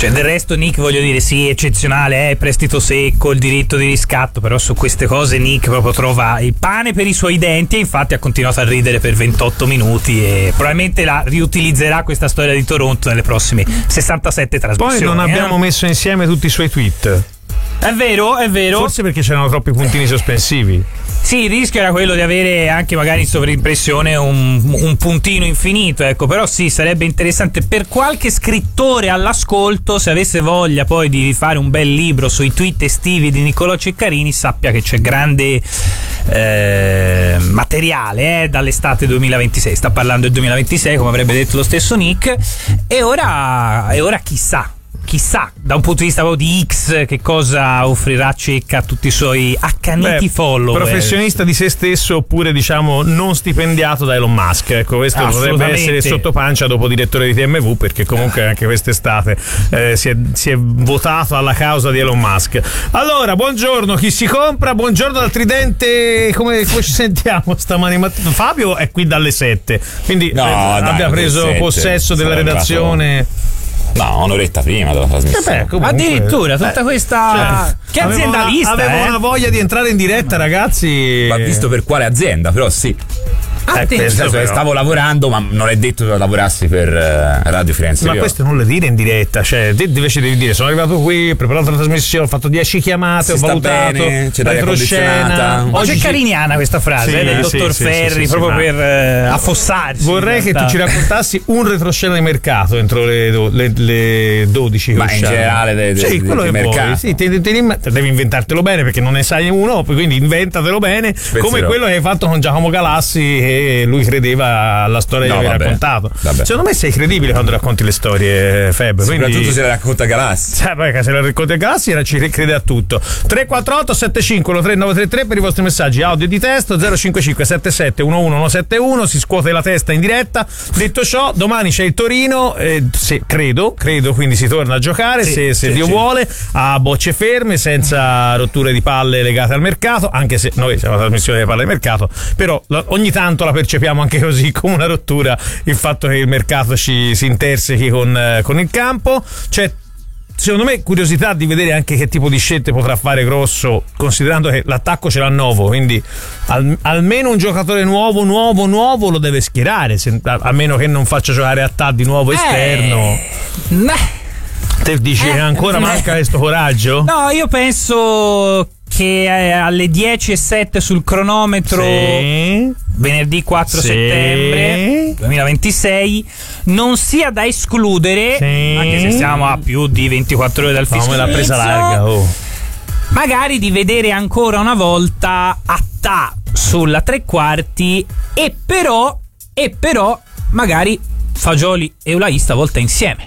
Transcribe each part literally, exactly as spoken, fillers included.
Cioè, del resto Nick, voglio dire, sì, eccezionale, è prestito secco, il diritto di riscatto, però su queste cose Nick proprio trova il pane per i suoi denti, e infatti ha continuato a ridere per ventotto minuti e probabilmente la riutilizzerà questa storia di Toronto nelle prossime sessantasette trasmissioni. Poi non abbiamo eh? messo insieme tutti i suoi tweet. È vero, è vero. Forse perché c'erano troppi puntini sospensivi. Sì, il rischio era quello di avere anche magari in sovraimpressione un, un puntino infinito, ecco, però sì, sarebbe interessante per qualche scrittore all'ascolto, se avesse voglia poi di fare un bel libro sui tweet estivi di Niccolò Ceccarini, sappia che c'è grande eh, materiale eh, dall'estate duemilaventisei, sta parlando del duemilaventisei come avrebbe detto lo stesso Nick, e ora, e ora chissà. Chissà, da un punto di vista di X, che cosa offrirà Cecca a tutti i suoi accaniti Beh, follower. Professionista di se stesso oppure diciamo non stipendiato da Elon Musk. Ecco, questo potrebbe essere sotto pancia dopo direttore di T M V, perché comunque anche quest'estate eh, si, è, si è votato alla causa di Elon Musk. Allora, buongiorno, chi si compra? Buongiorno dal Tridente, come, come ci sentiamo stamani? Fabio è qui dalle sette, quindi no, eh, dai, abbia preso sette, possesso della redazione. Arrivato... No, un'oretta prima della trasmissione. Eh beh, comunque, addirittura tutta eh, questa cioè, che aziendalista avevo, una, avevo eh? una voglia di entrare in diretta, ragazzi. Ma visto per quale azienda, però sì. Ah, eh, nel senso che stavo lavorando, ma non è detto che lavorassi per uh, Radio Firenze. Ma io. questo non lo dire in diretta, cioè te invece devi dire sono arrivato qui, ho preparato la trasmissione, ho fatto dieci chiamate, si ho valutato, bene, c'è l'aria condizionata. Un po' ceccariniana questa frase sì, eh, del sì, dottor sì, Ferri, sì, proprio sì, per eh, affossarsi. Vorrei che tu ci raccontassi un retroscena di mercato entro le, do, le, le dodici. Ma in generale de, de, sì, de, quello de che mercato. Vuoi. Sì, te, te, te, devi inventartelo bene perché non ne sai uno, quindi inventatelo bene. Penserò. Come quello che hai fatto con Giacomo Galassi e lui credeva alla storia no, che avevi raccontato. Vabbè. Secondo me sei credibile quando racconti le storie, Feb. Soprattutto quindi... se le racconta Galassi. Cioè, perché se le racconta Galassi ci crede a tutto. tre quattro otto sette cinque uno tre nove tre tre per i vostri messaggi audio di testo, zero cinque cinque sette sette uno uno uno sette uno, si scuote la testa in diretta. Detto ciò, domani c'è il Torino, eh, se, credo, credo, quindi si torna a giocare, sì, se, se sì, Dio sì. vuole, a bocce ferme, senza rotture di palle legate al mercato, anche se noi siamo una trasmissione di palle di mercato, però la, ogni tanto la percepiamo anche così come una rottura, il fatto che il mercato ci si intersechi con, eh, con il campo. C'è secondo me curiosità di vedere anche che tipo di scelte potrà fare Grosso, considerando che l'attacco ce l'ha nuovo, quindi al, almeno un giocatore nuovo nuovo nuovo lo deve schierare, se, a, a meno che non faccia giocare Attà di nuovo esterno. eh, nah. Te dici eh, che ancora eh, manca questo coraggio? No, io penso che alle dieci e sette sul cronometro sì. venerdì quattro sì. settembre duemilaventisei non sia da escludere, sì. anche se siamo a più di ventiquattro ore dal fischio, me l'ha presa larga, oh. magari di vedere ancora una volta Attà sulla tre quarti e però e però magari Fagioli e Ulai stavolta insieme.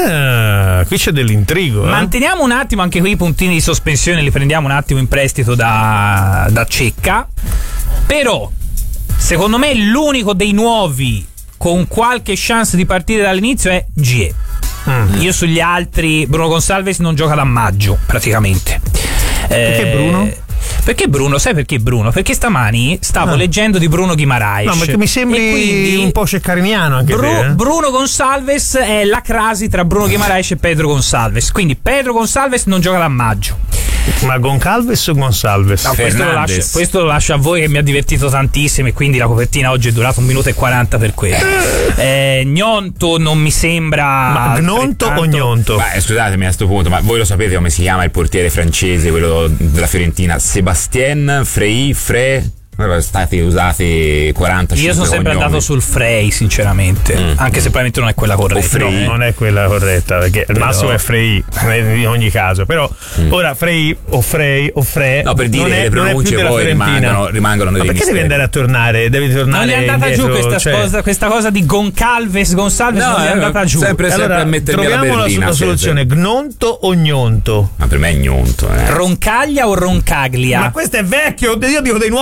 Ah, qui c'è dell'intrigo. Eh? Manteniamo un attimo anche qui i puntini di sospensione, li prendiamo un attimo in prestito da, da Cecca. Però, secondo me, l'unico dei nuovi con qualche chance di partire dall'inizio è Gie. Mm. Io sugli altri, Bruno Gonsalves non gioca da maggio, praticamente. Perché eh, Bruno? Perché Bruno? Sai perché Bruno? Perché stamani stavo ah. leggendo di Bruno Guimaraes. No, perché mi sembri quindi, un po' ceccariniano anche Bru- te, eh? Bruno Gonsalves è la crasi tra Bruno Guimaraes e Pedro Gonsalves. Quindi Pedro Gonsalves non gioca da maggio. Ma Goncalves o Gonsalves? No, questo lo, lascio, questo lo lascio a voi, che mi ha divertito tantissimo e quindi la copertina oggi è durata un minuto e quaranta per quello. eh, Gnonto non mi sembra. Ma Gnonto o Gnonto? Beh, scusatemi a questo punto, ma voi lo sapete come si chiama il portiere francese, quello della Fiorentina? Sebastien Frey, Frey? Sono stati usati quarantacinque. Io sono sempre cognomi. andato sul Frey, sinceramente, mm. anche se probabilmente non è quella corretta. No, non è quella corretta, perché il però... massimo è Frey in ogni caso. Però mm. ora Frey o Frey o Frey. No, per dire non è, le pronunce poi rimangono, rimangono Ma perché misteri. devi andare a tornare? Devi tornare. Non è andata indietro, giù questa, cioè... cosa, questa cosa di Goncalves, Gonsalves no, non è andata giù. Sempre, sempre allora, a mettermi troviamo la berlina, la soluzione: sempre. Gnonto o Gnonto? Ma per me è Gnonto. Eh. Roncaglia o Roncaglia? Ma questo è vecchio, io dico dei nuovi.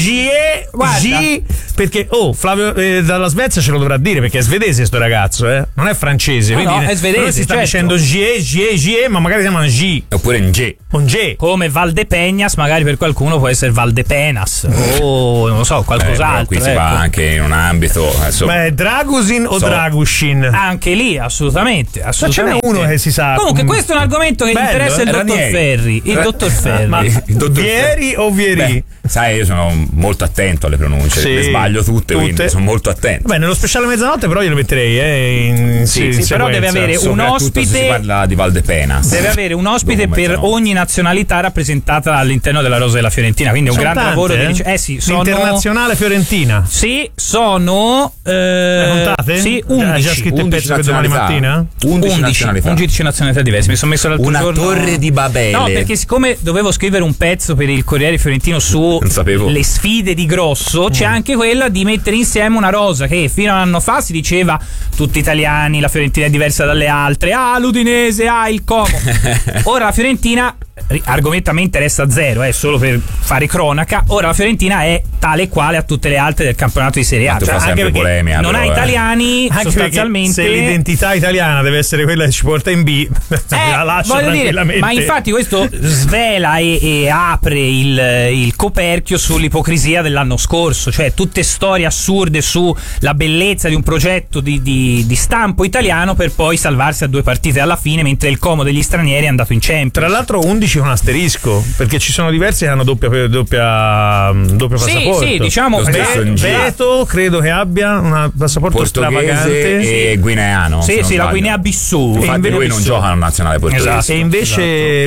Gie, G, perché oh, Flavio eh, dalla Svezia ce lo dovrà dire perché è svedese sto ragazzo, eh? Non è francese, no, quindi no, è svedese, si sta certo. dicendo Gie, Gie, Gie, ma magari si chiamano G. Oppure in G. Un G. Come Valdepeñas, magari per qualcuno può essere Valdepenas o non lo so, qualcos'altro. Eh, qui ecco. si va anche in un ambito. Insomma. Ma è Dragusin o So. Dragushin? Anche lì, assolutamente. Ma ce n'è assolutamente. uno che si sa. Comunque, questo è un argomento che Bello, interessa eh? il dottor Ranieri. Ferri. Il Eh, dottor Ferri. Ma il dottor Vieri o Vieri? Beh, sai, io sono molto attento alle pronunce, Sì, le sbaglio tutte, tutte. quindi sono molto attento. Beh, nello speciale mezzanotte però io lo metterei, eh, in, Sì, in sì, però deve sequenza. avere un Soprattutto ospite- se si parla di Valdepenas. Deve avere un ospite Dopo per mezzanotte. ogni nazionalità rappresentata all'interno della rosa della Fiorentina. Quindi è un Sono grande tante, lavoro. eh? Di ric- eh sì, sono. L'internazionale fiorentina. Sì, sono. Eh, Le contate? Sì, Hai già undici. scritto il undici pezzo per domani nazionalità. mattina? undici undici, nazionalità. undici nazionalità diverse. Mi sono messo l'altro Una giorno. torre di Babele. No, perché siccome dovevo scrivere un pezzo per il Corriere Fiorentino su Non sapevo. le sfide di Grosso, c'è Mm. anche quella di mettere insieme una rosa che fino a un anno fa si diceva tutti italiani, la Fiorentina è diversa dalle altre, ah l'Udinese, ah il Como. Ora la Fiorentina, argomento a me interessa zero, è solo per fare cronaca, ora la Fiorentina è tale e quale a tutte le altre del campionato di Serie A. Tanto Cioè, fa anche sempre perché polemica, non però, ha eh. italiani Anche sostanzialmente. perché se l'identità italiana deve essere quella che ci porta in B, la Eh, lascio voglio dire, tranquillamente. ma infatti questo svela e, e apre il, il coperchio sull'ipocrisia dell'anno scorso, cioè tutte storie assurde sulla bellezza di un progetto di, di, di stampo italiano per poi salvarsi a due partite alla fine, mentre il Como degli stranieri è andato in Champions. Tra l'altro undici con asterisco, perché ci sono diversi che hanno doppia, doppia, doppio Sì, passaporto. sì, diciamo, Lo stesso eh, in G. Veto credo che abbia un passaporto stravagante. Portoghese e guineano. sì, se non sì, la sbaglio. Guinea Bissau. Infatti lui non gioca alla nazionale portoghese. Esatto. E invece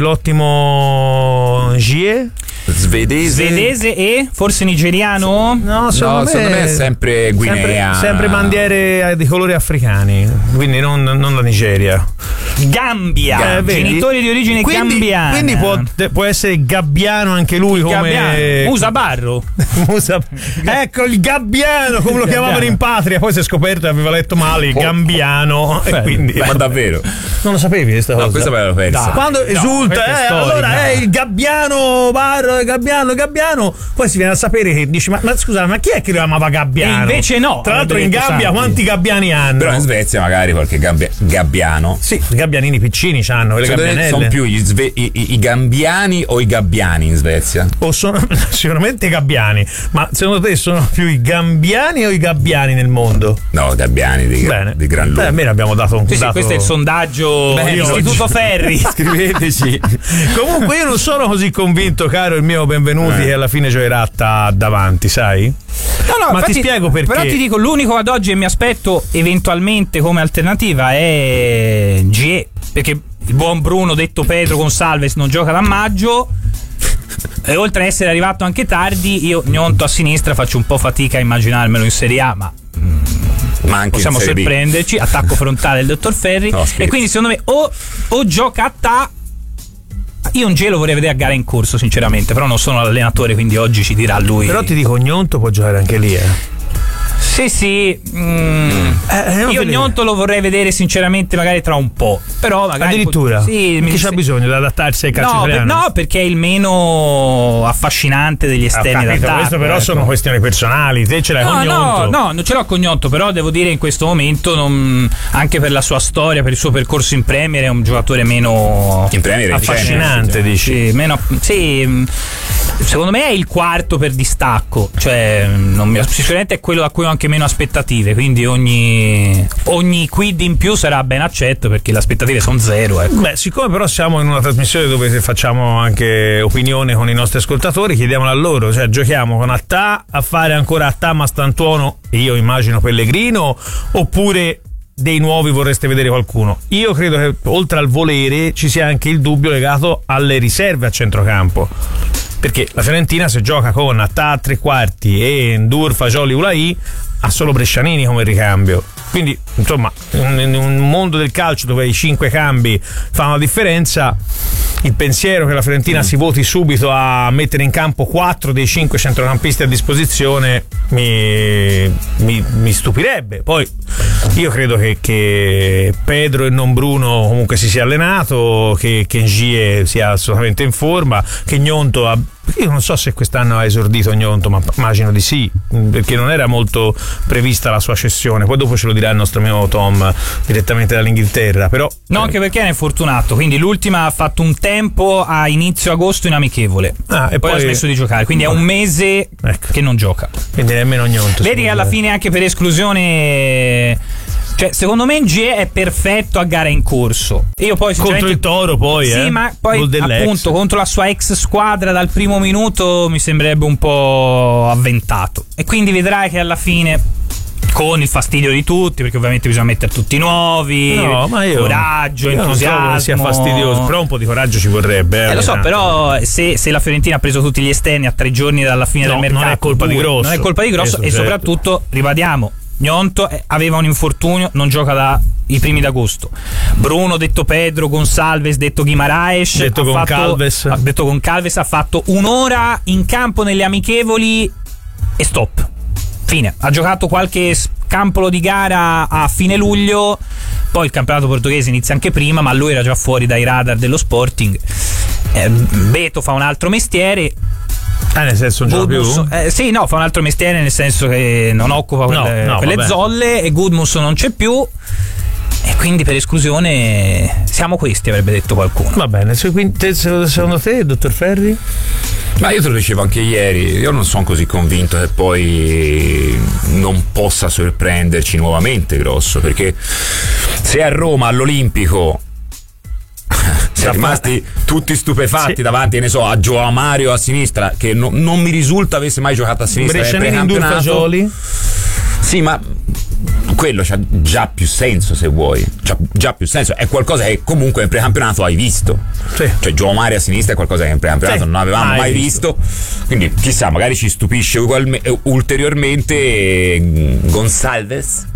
l'ottimo Gie? Svedese. Svedese e forse nigeriano? No, secondo, No, me, secondo me è sempre Guinea. Sempre, sempre bandiere di colori africani, quindi non, non la Nigeria. Gambia, Eh, vedi? genitori di origine quindi, gambiana. Quindi può, può essere gabbiano anche lui come Gabbiano. Musa Barro. Musa- ecco il gabbiano come lo chiamavano in patria, poi si è scoperto che aveva letto male il Oh. gambiano e quindi Ma davvero? non lo sapevi questa cosa? No, questa me l'ero persa. Quando questa esulta, è eh, storica. allora è il gabbiano Barro, il gabbiano, il gabbiano, poi si viene a sapere che dici ma, ma scusa, ma chi è che lo amava Gabbiano? E invece no, Tra l'altro in avrebbe detto Gabbia Santi. quanti gabbiani hanno? Però in Svezia magari qualche gabbia- gabbiano. Sì, i gabbianini piccini c'hanno, quelle Secondo te gabbianelle. sono più gli sve- i, i- i gambiani o i gabbiani in Svezia? O sono sicuramente gabbiani, ma secondo te sono più i gambiani o i gabbiani nel mondo? No, gabbiani di, Bene. di gran Beh, lunga. almeno abbiamo dato un Sì, sì, dato. questo è il sondaggio Beh, dell'Istituto oggi. Ferri. Scriveteci. Comunque io non sono così convinto, caro il mio benvenuti, Eh. che alla fine giocherà ta- davanti, sai? No, no, Ma infatti- ti spiego perché. Però ti dico, l'unico ad oggi che mi aspetto eventualmente come alternativa è G E, perché il buon Bruno, detto Pedro Gonsalves, non gioca da maggio. E oltre ad essere arrivato anche tardi, io Gnonto a sinistra faccio un po' fatica a immaginarmelo in Serie A, ma Ma anche possiamo in Serie B. sorprenderci. Attacco frontale del dottor Ferri. No, scherzo. E quindi secondo me o, o gioca a ta. Io un G E lo vorrei vedere a gara in corso, sinceramente, però non sono l'allenatore, quindi oggi ci dirà lui. Però ti dico, Gnonto può giocare anche lì, eh. Sì, sì. mm, Eh, io vedere. Gnonto lo vorrei vedere sinceramente magari tra un po'. Però magari Addirittura? Sì, mi Chi c'ha bisogno di adattarsi ai calci No, per- italiano? no, perché è il meno affascinante degli Ah, ho esterni capito, d'attacco. questo però ecco. sono questioni personali. Te ce l'hai No, con no, Gnonto. no, non ce l'ho con Gnonto, però devo dire in questo momento, non- anche per la sua storia, per il suo percorso in Premier, è un giocatore meno In Premier è affascinante, dici. sì, meno, sì, mh, secondo me è il quarto per distacco, cioè non mi, sicuramente è quello da cui ho anche meno aspettative, quindi ogni, ogni quid in più sarà ben accetto perché le aspettative sono zero, ecco. Beh, siccome però siamo in una trasmissione dove facciamo anche opinione con i nostri ascoltatori, chiediamola a loro, cioè giochiamo con Attà a fare ancora Attà Mastantuono e io immagino Pellegrino, oppure dei nuovi vorreste vedere qualcuno? Io credo che oltre al volere ci sia anche il dubbio legato alle riserve a centrocampo, perché la Fiorentina se gioca con Attà a tre quarti e Ndur, Fagioli, Ulai ha solo Brescianini come ricambio, quindi insomma in un mondo del calcio dove i cinque cambi fanno la differenza, il pensiero che la Fiorentina mm. si voti subito a mettere in campo quattro dei cinque centrocampisti a disposizione mi, mi, mi stupirebbe. Poi io credo che, che Pedro e non Bruno comunque si sia allenato, che, che Ngie sia assolutamente in forma, che Gnonto ha io non so se quest'anno ha esordito Gnonto, ma immagino di sì, perché non era molto prevista la sua cessione. Poi dopo ce lo dirà il nostro amico Tom direttamente dall'Inghilterra, però no, anche perché è infortunato, quindi l'ultima ha fatto un tempo a inizio agosto in amichevole, ah, e poi, poi ha smesso di giocare, quindi è un mese ecco. che non gioca, quindi nemmeno Gnonto. Vedi che alla fine anche per esclusione, cioè secondo me N G è perfetto a gara in corso. Io poi contro il Toro poi sì, eh? ma poi appunto contro la sua ex squadra dal primo minuto mi sembrerebbe un po' avventato, e quindi vedrai che alla fine, con il fastidio di tutti, perché ovviamente bisogna mettere tutti nuovi, no, ma io, coraggio, io entusiasmo, non trovo che sia fastidioso, però un po' di coraggio ci vorrebbe. Eh, eh, lo so, però se, se la Fiorentina ha preso tutti gli esterni a tre giorni dalla fine no, del mercato, non è colpa due, di Grosso, non è colpa di Grosso, Questo e certo. soprattutto ribadiamo, Gnonto aveva un infortunio, non gioca da i primi d'agosto. Bruno detto Pedro, Gonçalves detto Guimaraes, detto ha con fatto, Calves. ha detto con Calves, ha fatto un'ora in campo nelle amichevoli e stop. Fine. Ha giocato qualche scampolo di gara a fine luglio, poi il campionato portoghese inizia anche prima, ma lui era già fuori dai radar dello Sporting. eh, Beto fa un altro mestiere. Ah, nel senso non gioca più? Eh, sì, no, fa un altro mestiere, nel senso che non occupa quelle, no, no, quelle zolle, e Gudmundsson non c'è più, e quindi per esclusione siamo questi, avrebbe detto qualcuno. Va bene, secondo te, dottor Ferri? Ma io te lo dicevo anche ieri, io non sono così convinto che poi non possa sorprenderci nuovamente Grosso, perché se a Roma all'Olimpico siamo rimasti tutti stupefatti sì. davanti, ne so, a Joao Mario a sinistra, che no, non mi risulta avesse mai giocato a sinistra nel precampionato. Sì, ma quello c'ha già più senso, se vuoi, c'ha già più senso, è qualcosa che comunque in precampionato hai visto. Sì. Cioè Joao Mario a sinistra è qualcosa che in precampionato sì, non avevamo mai, mai visto. visto. Quindi chissà, magari ci stupisce ugualme, ulteriormente Gonçalves.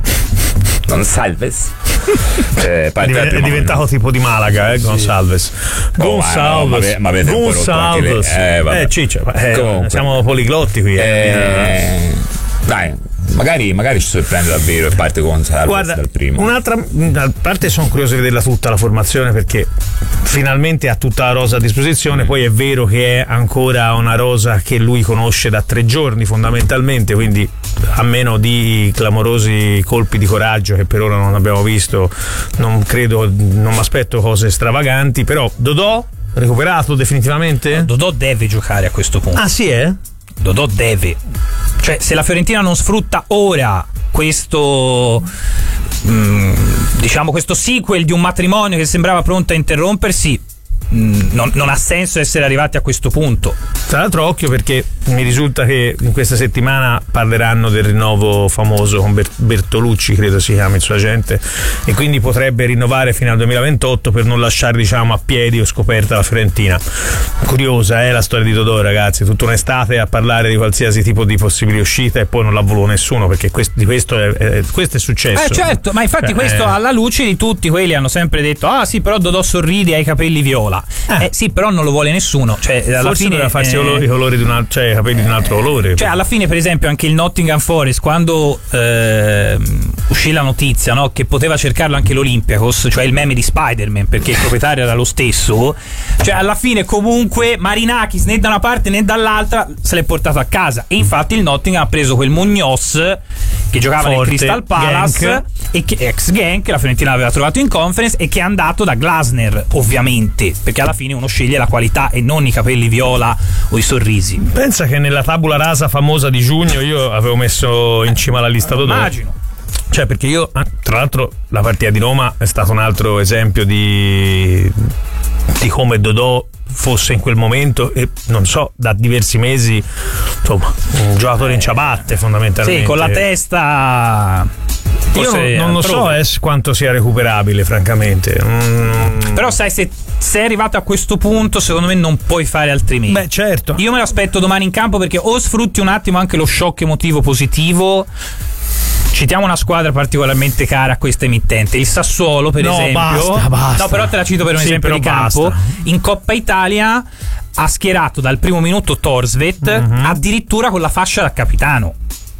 Gonçalves eh, è, div- è diventato tipo di Malaga, eh, Gonçalves. Oh, Gonçalves. Ma avete un po' rotto anche le... Eh, vabbè. eh Ciccio, eh, siamo poliglotti qui. Eh. Eh, dai. Magari, magari ci sorprende davvero e parte con Gonçalves dal primo. Un'altra, a parte sono curioso di vederla tutta la formazione, perché finalmente ha tutta la rosa a disposizione. Mm. Poi è vero che è ancora una rosa che lui conosce da tre giorni fondamentalmente, quindi a meno di clamorosi colpi di coraggio che per ora non abbiamo visto, non credo, non mi aspetto cose stravaganti. Però Dodò recuperato definitivamente? No, Dodò deve giocare a questo punto. Ah sì, eh? Dodò deve, cioè se la Fiorentina non sfrutta ora questo mh, diciamo questo sequel di un matrimonio che sembrava pronto a interrompersi, mh, non, non ha senso essere arrivati a questo punto. Tra l'altro occhio, perché mi risulta che in questa settimana parleranno del rinnovo famoso con Bert- Bertolucci, credo si chiami il suo agente, e quindi potrebbe rinnovare fino al duemilaventotto per non lasciare, diciamo, a piedi o scoperta la Fiorentina. Curiosa è eh, la storia di Dodò, ragazzi, tutta un'estate a parlare di qualsiasi tipo di possibile uscita e poi non l'ha voluto nessuno, perché questo, di questo è, è, questo è successo. Eh certo, ma infatti eh, questo eh. alla luce di tutti quelli hanno sempre detto ah sì, però Dodò sorride, ha i capelli viola. Eh, eh sì, però non lo vuole nessuno, cioè alla forse fine doveva farsi i colori di un altro, cioè i capelli di un altro colore. Cioè alla fine, per esempio, anche il Nottingham Forest, quando eh, uscì la notizia, no, che poteva cercarlo anche l'Olympiacos, cioè il meme di Spider-Man, perché il proprietario era lo stesso, cioè alla fine comunque Marinakis né da una parte né dall'altra se l'è portato a casa, e infatti il Nottingham ha preso quel Muñoz che giocava Forte, nel Crystal Palace Genk. E che ex Genk, la Fiorentina l'aveva trovato in conference, e che è andato da Glasner, ovviamente, perché alla fine uno sceglie la qualità e non i capelli viola o i sorrisi. Pensa che nella tabula rasa famosa di giugno io avevo messo in cima alla lista Dodò. Immagino. Cioè, perché io, tra l'altro, la partita di Roma è stato un altro esempio di di come Dodò fosse in quel momento, e non so, da diversi mesi, insomma, un giocatore in ciabatte fondamentalmente. Sì, con la testa. Io non, non lo so eh, quanto sia recuperabile, francamente. Mm. Però sai, se sei arrivato a questo punto, secondo me non puoi fare altrimenti. Beh, certo. Io me lo aspetto domani in campo, perché o sfrutti un attimo anche lo shock emotivo positivo. Citiamo una squadra particolarmente cara a questa emittente, il Sassuolo, per no, esempio. Basta, basta. No, però te la cito per un sì, esempio di campo. Basta. In Coppa Italia ha schierato dal primo minuto Torsvet, mm-hmm. addirittura con la fascia da capitano.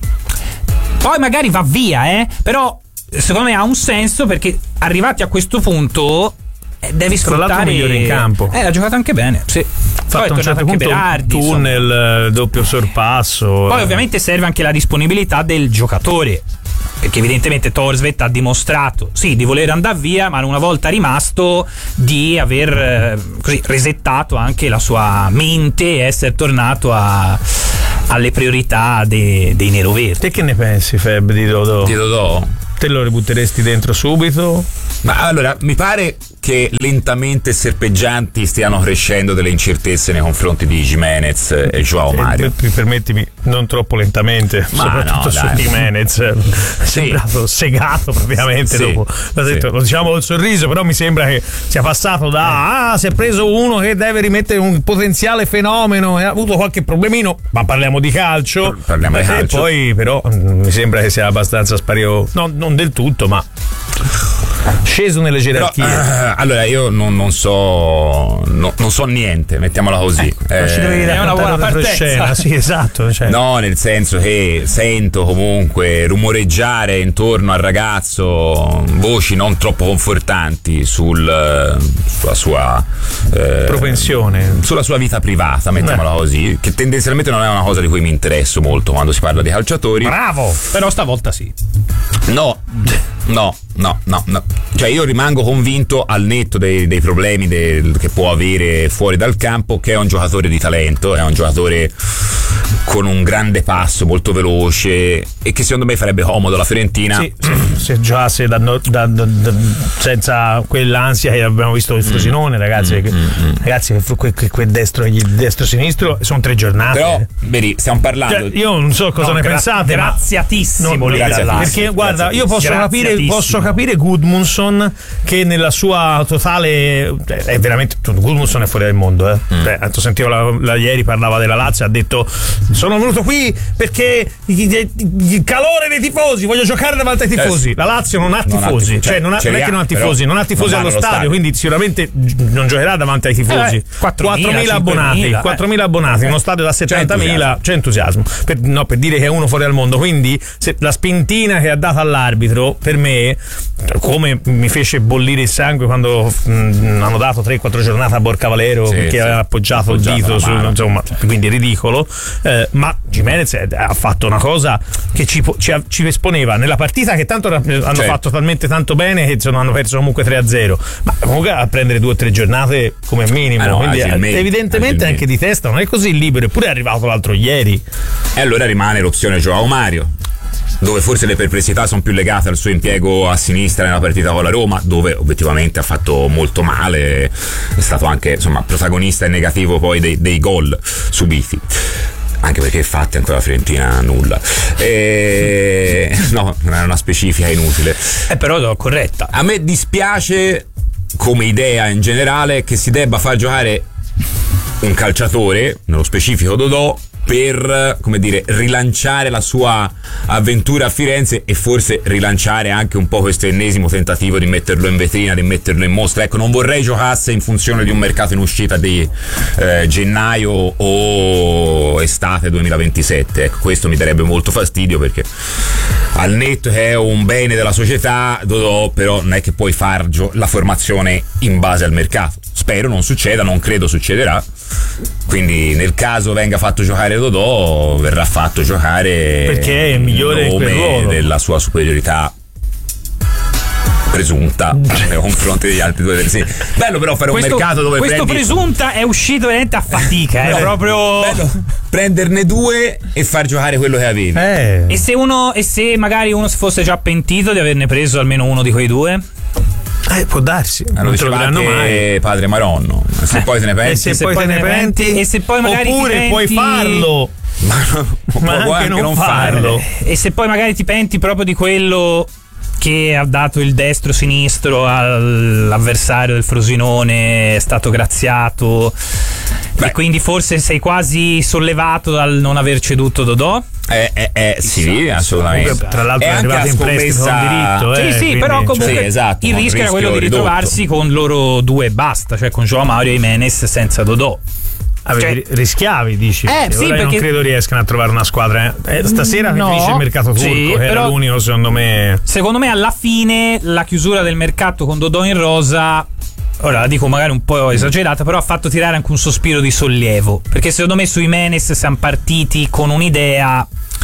Poi magari va via, eh, però secondo me ha un senso, perché arrivati a questo punto eh, devi tra sfruttare. l'altro migliore in campo. Eh, ha giocato anche bene, sì. Fatto Poi a un certo punto Berardi, un tunnel, insomma. Doppio sorpasso. Poi ovviamente serve anche la disponibilità del giocatore, perché evidentemente Thorstvedt ha dimostrato sì di voler andare via, ma una volta rimasto di aver eh, così resettato anche la sua mente e essere tornato a, alle priorità de, dei neroverdi. Te che ne pensi, Feb, di Dodò? Di Dodò? Te lo ributteresti dentro subito? Ma allora, mi pare che lentamente serpeggianti stiano crescendo delle incertezze nei confronti di Jimenez e Joao Mario. Eh, permettimi, non troppo lentamente, Ma soprattutto no, su dai. Jimenez. È sembrato segato propriamente Sì, dopo. L'ho detto, sì. Lo diciamo col sorriso, però mi sembra che sia passato da ah, si è preso uno che deve rimettere un potenziale fenomeno e ha avuto qualche problemino, ma parliamo di calcio. Parliamo di e calcio. poi però mh, mi sembra che sia abbastanza sparito, no, non del tutto, ma sceso nelle Però, gerarchie. eh, allora io non, non so no- non so niente, mettiamola così. Non ci dovevi Eh, è una buona raccontare la partenza. scena, sì, esatto. Cioè. No, nel senso che sento comunque rumoreggiare intorno al ragazzo voci non troppo confortanti sul, sulla sua eh, Propensione. sulla sua vita privata, mettiamola così, che tendenzialmente non è una cosa di cui mi interesso molto quando si parla di calciatori. Bravo! Però stavolta sì. No, no, no, no, no. Cioè io rimango convinto, al netto dei, dei problemi del, che può avere fuori dal campo, che è un giocatore di talento, è un giocatore con un grande passo, molto veloce, e che secondo me farebbe comodo la Fiorentina. Sì, se, se giocasse da, da, da, da, senza quell'ansia che abbiamo visto il Frosinone, mm. ragazzi, mm, che, mm, ragazzi, che quel, quel, quel destro e destro sinistro sono tre giornate. Però, vedi, stiamo parlando. Cioè, io non so cosa No, ne gra- pensate, graziatissimo ma lì grazie, dall'Asia. perché guarda, io posso capire, Graziatissimo. posso capire Gudmundsson, che nella sua totale è veramente Gudmundsson è fuori dal mondo, eh. Mm. Beh, sentivo la, la ieri parlava della Lazio, ha detto sono venuto qui perché il, il calore dei tifosi, voglio giocare davanti ai tifosi. La Lazio non ha Non ha tifosi, tifo- cioè non, ha, ce non è li che ha, non ha tifosi, però non ha tifosi non allo vanno allo stadio, stadio. quindi sicuramente non giocherà davanti ai tifosi. Eh, quattromila, quattromila abbonati, cinquemila, quattromila abbonati, uno stadio da settantamila, c'è entusiasmo. Per, no, per dire che è uno fuori dal mondo, quindi se, la spintina che ha dato all'arbitro per me, come mi fece bollire il sangue quando mh, hanno dato tre quattro giornate a Borca Valero, Sì, perché sì. aveva appoggiato, Appoggiato il dito la su, mano. insomma, quindi ridicolo, eh, ma Jimenez è- ha fatto una cosa che ci, po- ci, ci esponeva nella partita, che tanto ra- hanno Certo. fatto talmente tanto bene che insomma, hanno perso comunque tre a zero, ma comunque a prendere due o tre giornate come minimo, Ah, no, quindi agilmente, evidentemente agilmente. anche di testa non è così libero, eppure è arrivato l'altro ieri. E allora rimane l'opzione Joao Mario, dove forse le perplessità sono più legate al suo impiego a sinistra nella partita con la Roma, dove obiettivamente ha fatto molto male, è stato anche insomma protagonista e negativo poi dei, dei gol subiti, anche perché fatti ancora la Fiorentina nulla, e... no, non è una specifica inutile. Eh, però l'ho corretta. A me dispiace come idea in generale che si debba far giocare un calciatore, nello specifico Dodò, per, come dire, rilanciare la sua avventura a Firenze e forse rilanciare anche un po' questo ennesimo tentativo di metterlo in vetrina, di metterlo in mostra. Ecco, non vorrei giocasse in funzione di un mercato in uscita di eh, gennaio o estate duemilaventisette. Ecco, questo mi darebbe molto fastidio, perché al netto che è un bene della società, Dodò, però non è che puoi far gio- la formazione in base al mercato. Spero non succeda, non credo succederà. Quindi nel caso venga fatto giocare Dodò, verrà fatto giocare Perché è il migliore in quel nome ruolo. della sua superiorità presunta nei confronti degli altri due terzini. Bello però fare Questo, un mercato dove questo prendi presunta è uscito veramente a fatica, è No, proprio. bello prenderne due e far giocare quello che avevi. Eh. E se uno e se magari uno si fosse già pentito di averne preso almeno uno di quei due? Eh, può darsi, Eh, lo non diceva troveranno mai. anche padre Maronno. Se Eh. poi te ne E pensi, se, se poi poi te ne penti, e se poi magari ti oppure puoi penti- farlo, ma puoi anche non farlo. E se poi magari ti penti proprio di quello che ha dato il destro-sinistro all'avversario del Frosinone, è stato graziato. Beh. E quindi forse sei quasi sollevato dal non aver ceduto Dodò. Eh, eh, eh, sì, assolutamente. Comunque, tra l'altro E è anche arrivato la in prestito con scommessa- diritto, eh, sì, sì, quindi, però cioè, comunque sì, esatto, il un rischio era quello di rischio ritrovarsi ridotto. con loro due e basta, cioè con Joao Mario e Jimenez senza Dodò. avevi- cioè- rischiavi, dici. Eh, E sì, ora perché- non credo riescano a trovare una squadra. Eh, stasera No, finisce il mercato turco, sì, che era però- l'unico, secondo me. Secondo me alla fine la chiusura del mercato con Dodò in rosa ora la dico magari un po' esagerata, però ha fatto tirare anche un sospiro di sollievo, perché secondo me su Jimenez siamo partiti con un'idea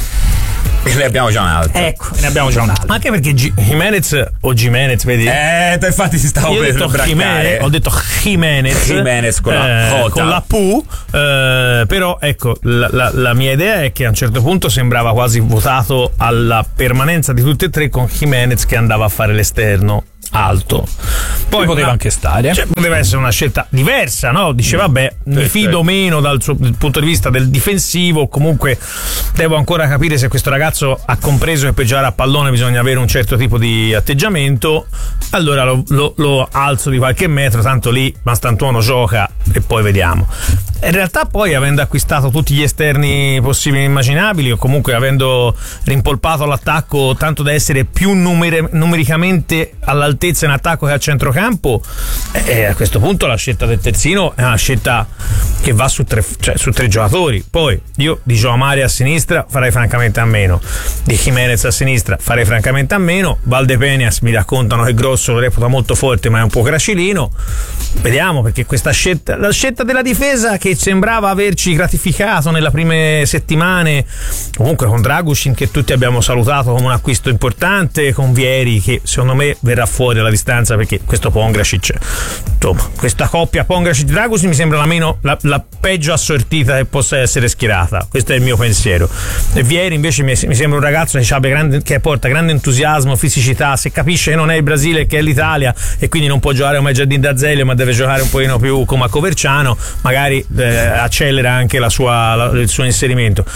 e ne abbiamo già un'altra. Ecco, ne abbiamo già un'altra. Anche perché G- Jimenez o Jimenez, vedi? Eh, infatti si stava Io ho per detto Jimenez, ho detto Jimenez, Jimenez con la eh, con la P, eh, però ecco, la, la, la mia idea è che a un certo punto sembrava quasi votato alla permanenza di tutte e tre, con Jimenez che andava a fare l'esterno alto. Poi poteva una, anche stare, cioè, poteva essere una scelta diversa, no? Dice vabbè, mi Perfetto. fido meno dal suo dal punto di vista del difensivo, comunque devo ancora capire se questo ragazzo ha compreso che per giocare a pallone bisogna avere un certo tipo di atteggiamento, allora lo, lo, lo alzo di qualche metro, tanto lì Mastantuono gioca e poi vediamo. In realtà poi, avendo acquistato tutti gli esterni possibili e immaginabili, o comunque avendo rimpolpato l'attacco tanto da essere più numere, numericamente all'altezza in attacco che a centrocampo, eh, a questo punto la scelta del terzino è una scelta che va su tre, cioè, su tre giocatori. Poi io di Joao Mario a sinistra farei francamente a meno, di Jimenez a sinistra farei francamente a meno. Valdepeñas mi raccontano che Grosso lo reputa molto forte ma è un po' gracilino. Vediamo, perché questa scelta, la scelta della difesa che sembrava averci gratificato nelle prime settimane, comunque con Dragusin che tutti abbiamo salutato come un acquisto importante, con Vieri che secondo me verrà fuori alla distanza, perché questo Pongracic, insomma, questa coppia Pongracic-Dragusin mi sembra la meno la, la peggio assortita che possa essere schierata. Questo è il mio pensiero. E Vieri invece mi, mi sembra un ragazzo che, grande, che porta grande entusiasmo, fisicità, se capisce che non è il Brasile che è l'Italia e quindi non può giocare come Giardin d'Azeglio ma deve giocare un pochino più come a Coverciano, magari eh, accelera anche la sua, la, il suo inserimento.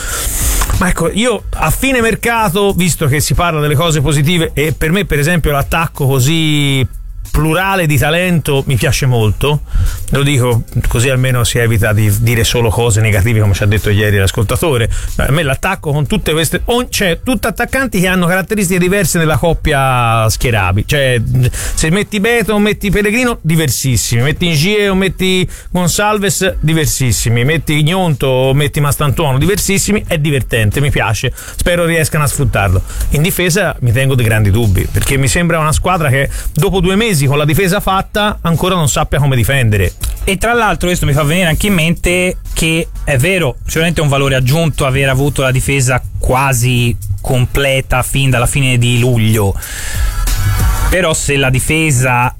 Ma ecco, io a fine mercato, visto che si parla delle cose positive, e per me per esempio l'attacco così plurale di talento mi piace molto, lo dico così almeno si evita di dire solo cose negative come ci ha detto ieri l'ascoltatore. A me l'attacco con tutte queste, cioè tutti attaccanti che hanno caratteristiche diverse nella coppia schierabili, cioè se metti Beto o metti Pellegrino diversissimi, metti Ingie o metti Gonçalves diversissimi, metti Gnonto o metti Mastantuono diversissimi, è divertente, mi piace, spero riescano a sfruttarlo. In difesa mi tengo dei grandi dubbi, perché mi sembra una squadra che dopo due mesi con la difesa fatta ancora non sappia come difendere. E tra l'altro questo mi fa venire anche in mente che è vero, sicuramente è un valore aggiunto aver avuto la difesa quasi completa fin dalla fine di luglio, però se la difesa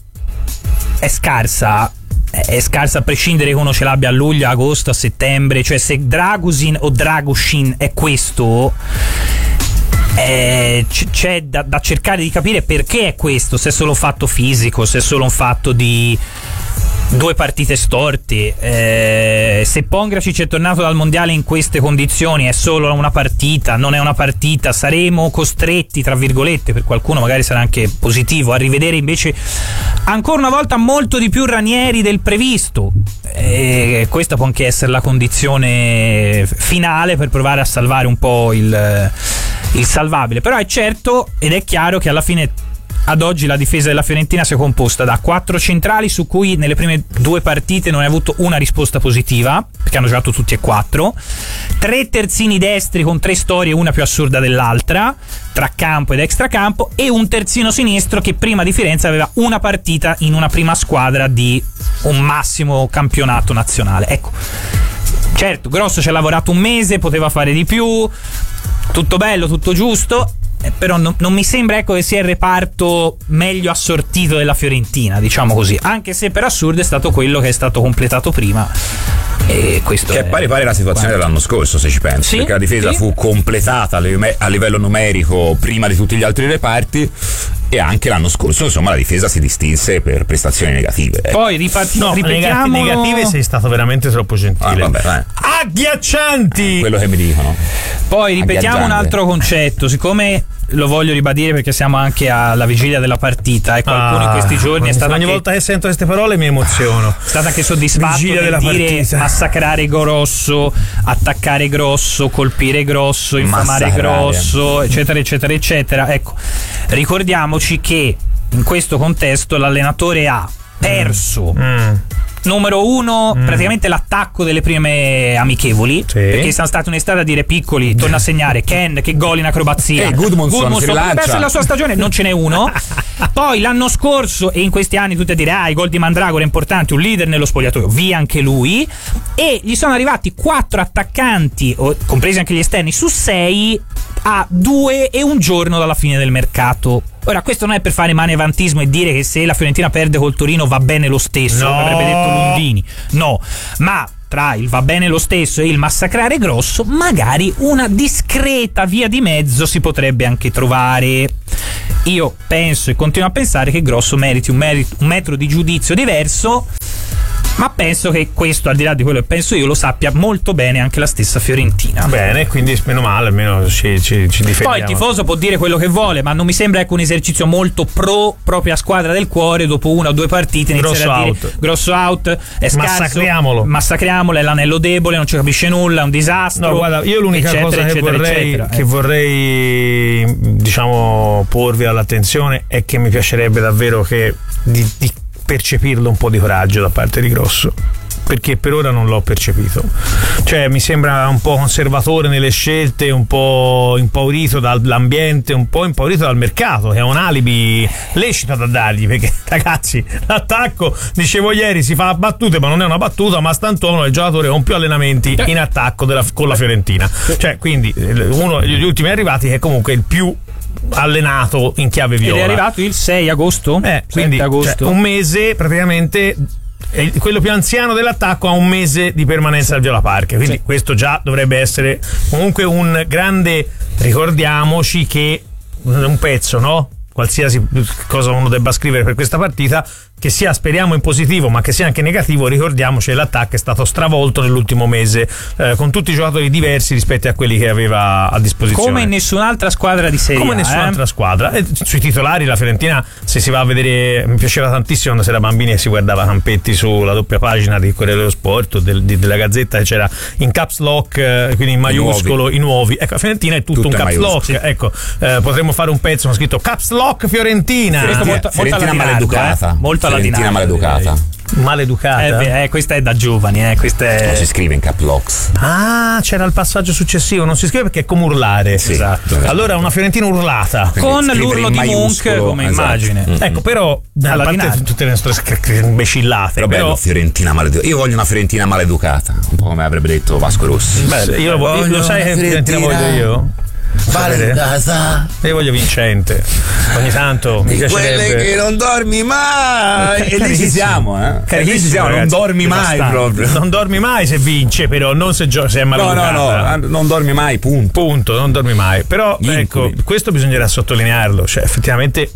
è scarsa, è scarsa a prescindere che uno ce l'abbia a luglio, a agosto, a settembre, cioè se Dragusin o Dragushin è questo, Eh, c'è da, da cercare di capire perché è questo, se è solo un fatto fisico, se è solo un fatto di due partite storte, eh, se Pongracic è tornato dal mondiale in queste condizioni è solo una partita, non è una partita, saremo costretti tra virgolette, per qualcuno magari sarà anche positivo, a rivedere invece ancora una volta molto di più Ranieri del previsto, e questa può anche essere la condizione finale per provare a salvare un po' il, il salvabile. Però è certo ed è chiaro che alla fine ad oggi la difesa della Fiorentina si è composta da quattro centrali su cui nelle prime due partite non hai avuto una risposta positiva, perché hanno giocato tutti e quattro, tre terzini destri con tre storie, una più assurda dell'altra, tra campo ed extracampo, e un terzino sinistro che prima di Firenze aveva una partita in una prima squadra di un massimo campionato nazionale. Ecco, certo, Grosso ci ha lavorato un mese, poteva fare di più, tutto bello, tutto giusto, eh, però no, non mi sembra, ecco, che sia il reparto meglio assortito della Fiorentina, diciamo così, anche se per assurdo è stato quello che è stato completato prima, e questo che è pare pare la situazione guarda. dell'anno scorso, se ci pensi, Sì, perché la difesa sì. fu completata a livello numerico prima di tutti gli altri reparti, e anche l'anno scorso insomma la difesa si distinse per prestazioni negative. Poi ripart- No, ripetiamo negative sei stato veramente troppo gentile. Ah, vabbè, vai. Agghiaccianti! Quello che mi dicono. Poi ripetiamo un Agghiaggiante. altro concetto, siccome lo voglio ribadire perché siamo anche alla vigilia della partita e qualcuno Ah, in questi giorni è stato ogni anche, volta che sento queste parole mi emoziono. è stato anche soddisfatto Vigilia nel della dire partita. massacrare Grosso, attaccare Grosso, colpire Grosso, infamare Massacrare. Grosso, eccetera eccetera eccetera. Ecco, ricordiamoci che in questo contesto l'allenatore ha perso Mm. Numero uno, Mm. praticamente l'attacco delle prime amichevoli, Sì. perché siamo stati un'estate a dire piccoli, torna a segnare Ken, che gol in acrobazia. Eh, Gudmundsson si rilancia. potrebbe essere la sua stagione, non ce n'è uno. Poi l'anno scorso e in questi anni tutti a dire ah, i gol di Mandragora importanti, un leader nello spogliatoio, via anche lui. E gli sono arrivati quattro attaccanti, o- compresi anche gli esterni, su sei a due e un giorno dalla fine del mercato. Ora, questo non è per fare manevantismo e dire che se la Fiorentina perde col Torino va bene lo stesso, No. come avrebbe detto Lundini. No, ma tra il va bene lo stesso e il massacrare grosso, magari una discreta via di mezzo si potrebbe anche trovare. Io penso e continuo a pensare che Grosso meriti un, merito, un metro di giudizio diverso, ma penso che questo, al di là di quello che penso io, lo sappia molto bene anche la stessa Fiorentina. Bene, quindi meno male, almeno ci, ci, ci difendiamo. Poi il tifoso può dire quello che vuole, ma non mi sembra ecco un esercizio molto pro propria squadra del cuore. Dopo una o due partite iniziare Grosso a dire out. grosso out, è scarso, Massacriamolo. massacriamolo, è l'anello debole, non ci capisce nulla, è un disastro. No, guarda, io l'unica eccetera, cosa che eccetera, vorrei, eccetera. che Eh. vorrei diciamo porvi all'attenzione è che mi piacerebbe davvero che di, di percepirlo un po' di coraggio da parte di Grosso, perché per ora non l'ho percepito. Cioè mi sembra un po' conservatore nelle scelte, un po' impaurito dall'ambiente, un po' impaurito dal mercato, che è un alibi lecito da dargli, perché ragazzi l'attacco, dicevo ieri, si fa battute ma non è una battuta, ma Stantuono è il giocatore con più allenamenti in attacco della, con la Fiorentina, cioè quindi uno degli ultimi arrivati che è comunque il più allenato in chiave Ed viola. è arrivato il sei agosto? Eh, quindi sette agosto. cioè, un mese praticamente. E quello più anziano dell'attacco ha un mese di permanenza al Viola Park, quindi Sì. questo già dovrebbe essere comunque un grande, ricordiamoci che un pezzo, no? Qualsiasi cosa uno debba scrivere per questa partita, che sia, speriamo, in positivo, ma che sia anche negativo, ricordiamoci che l'attacco è stato stravolto nell'ultimo mese, eh, con tutti i giocatori diversi rispetto a quelli che aveva a disposizione. Come in nessun'altra squadra di Serie A. Come nessun'altra eh? squadra. E sui titolari la Fiorentina, se si va a vedere, mi piaceva tantissimo quando si era bambini e si guardava Campetti sulla doppia pagina di Corriere dello Sport o del, di, della Gazzetta, e c'era in caps lock, eh, quindi in maiuscolo, i nuovi. I nuovi. Ecco, la Fiorentina è tutto, Tutto un in caps maiuscolo, lock. Ecco, eh, potremmo fare un pezzo con scritto caps lock Fiorentina. Questo Fiorentina, molto- molto Fiorentina alla maleducata. Dinardo, eh? Molto alla Fiorentina Dinardo, maleducata. Maleducata. Eh, beh, eh, questa è da giovani, eh, questa è... Non si scrive in cap locks. Ah, c'era il passaggio successivo, non si scrive perché è come urlare. Sì, esatto. Allora una Fiorentina urlata. con scrivere l'urlo in di Munch maiuscolo, come esatto. immagine. Mm. Ecco, però, Alla a parte Dinardo. tutte le nostre sc- sc- imbecillate, Però però bello, Fiorentina maleducata. Io voglio una Fiorentina maleducata, un po' come avrebbe detto Vasco Rossi. beh, io lo, voglio, lo sai che Fiorentina voglio io? Maleducata. Io voglio vincente. Ogni tanto mi piacerebbe. non dormi mai. E lì ci siamo, eh. E lì ci Carissimo, siamo, non ragazzi, dormi mai devastante. proprio. Non dormi mai se vince, però non se, gio- se è No, maleducata. no, no, non dormi mai, punto. Punto, non dormi mai. Però Gli ecco, incubi. questo bisognerà sottolinearlo, cioè effettivamente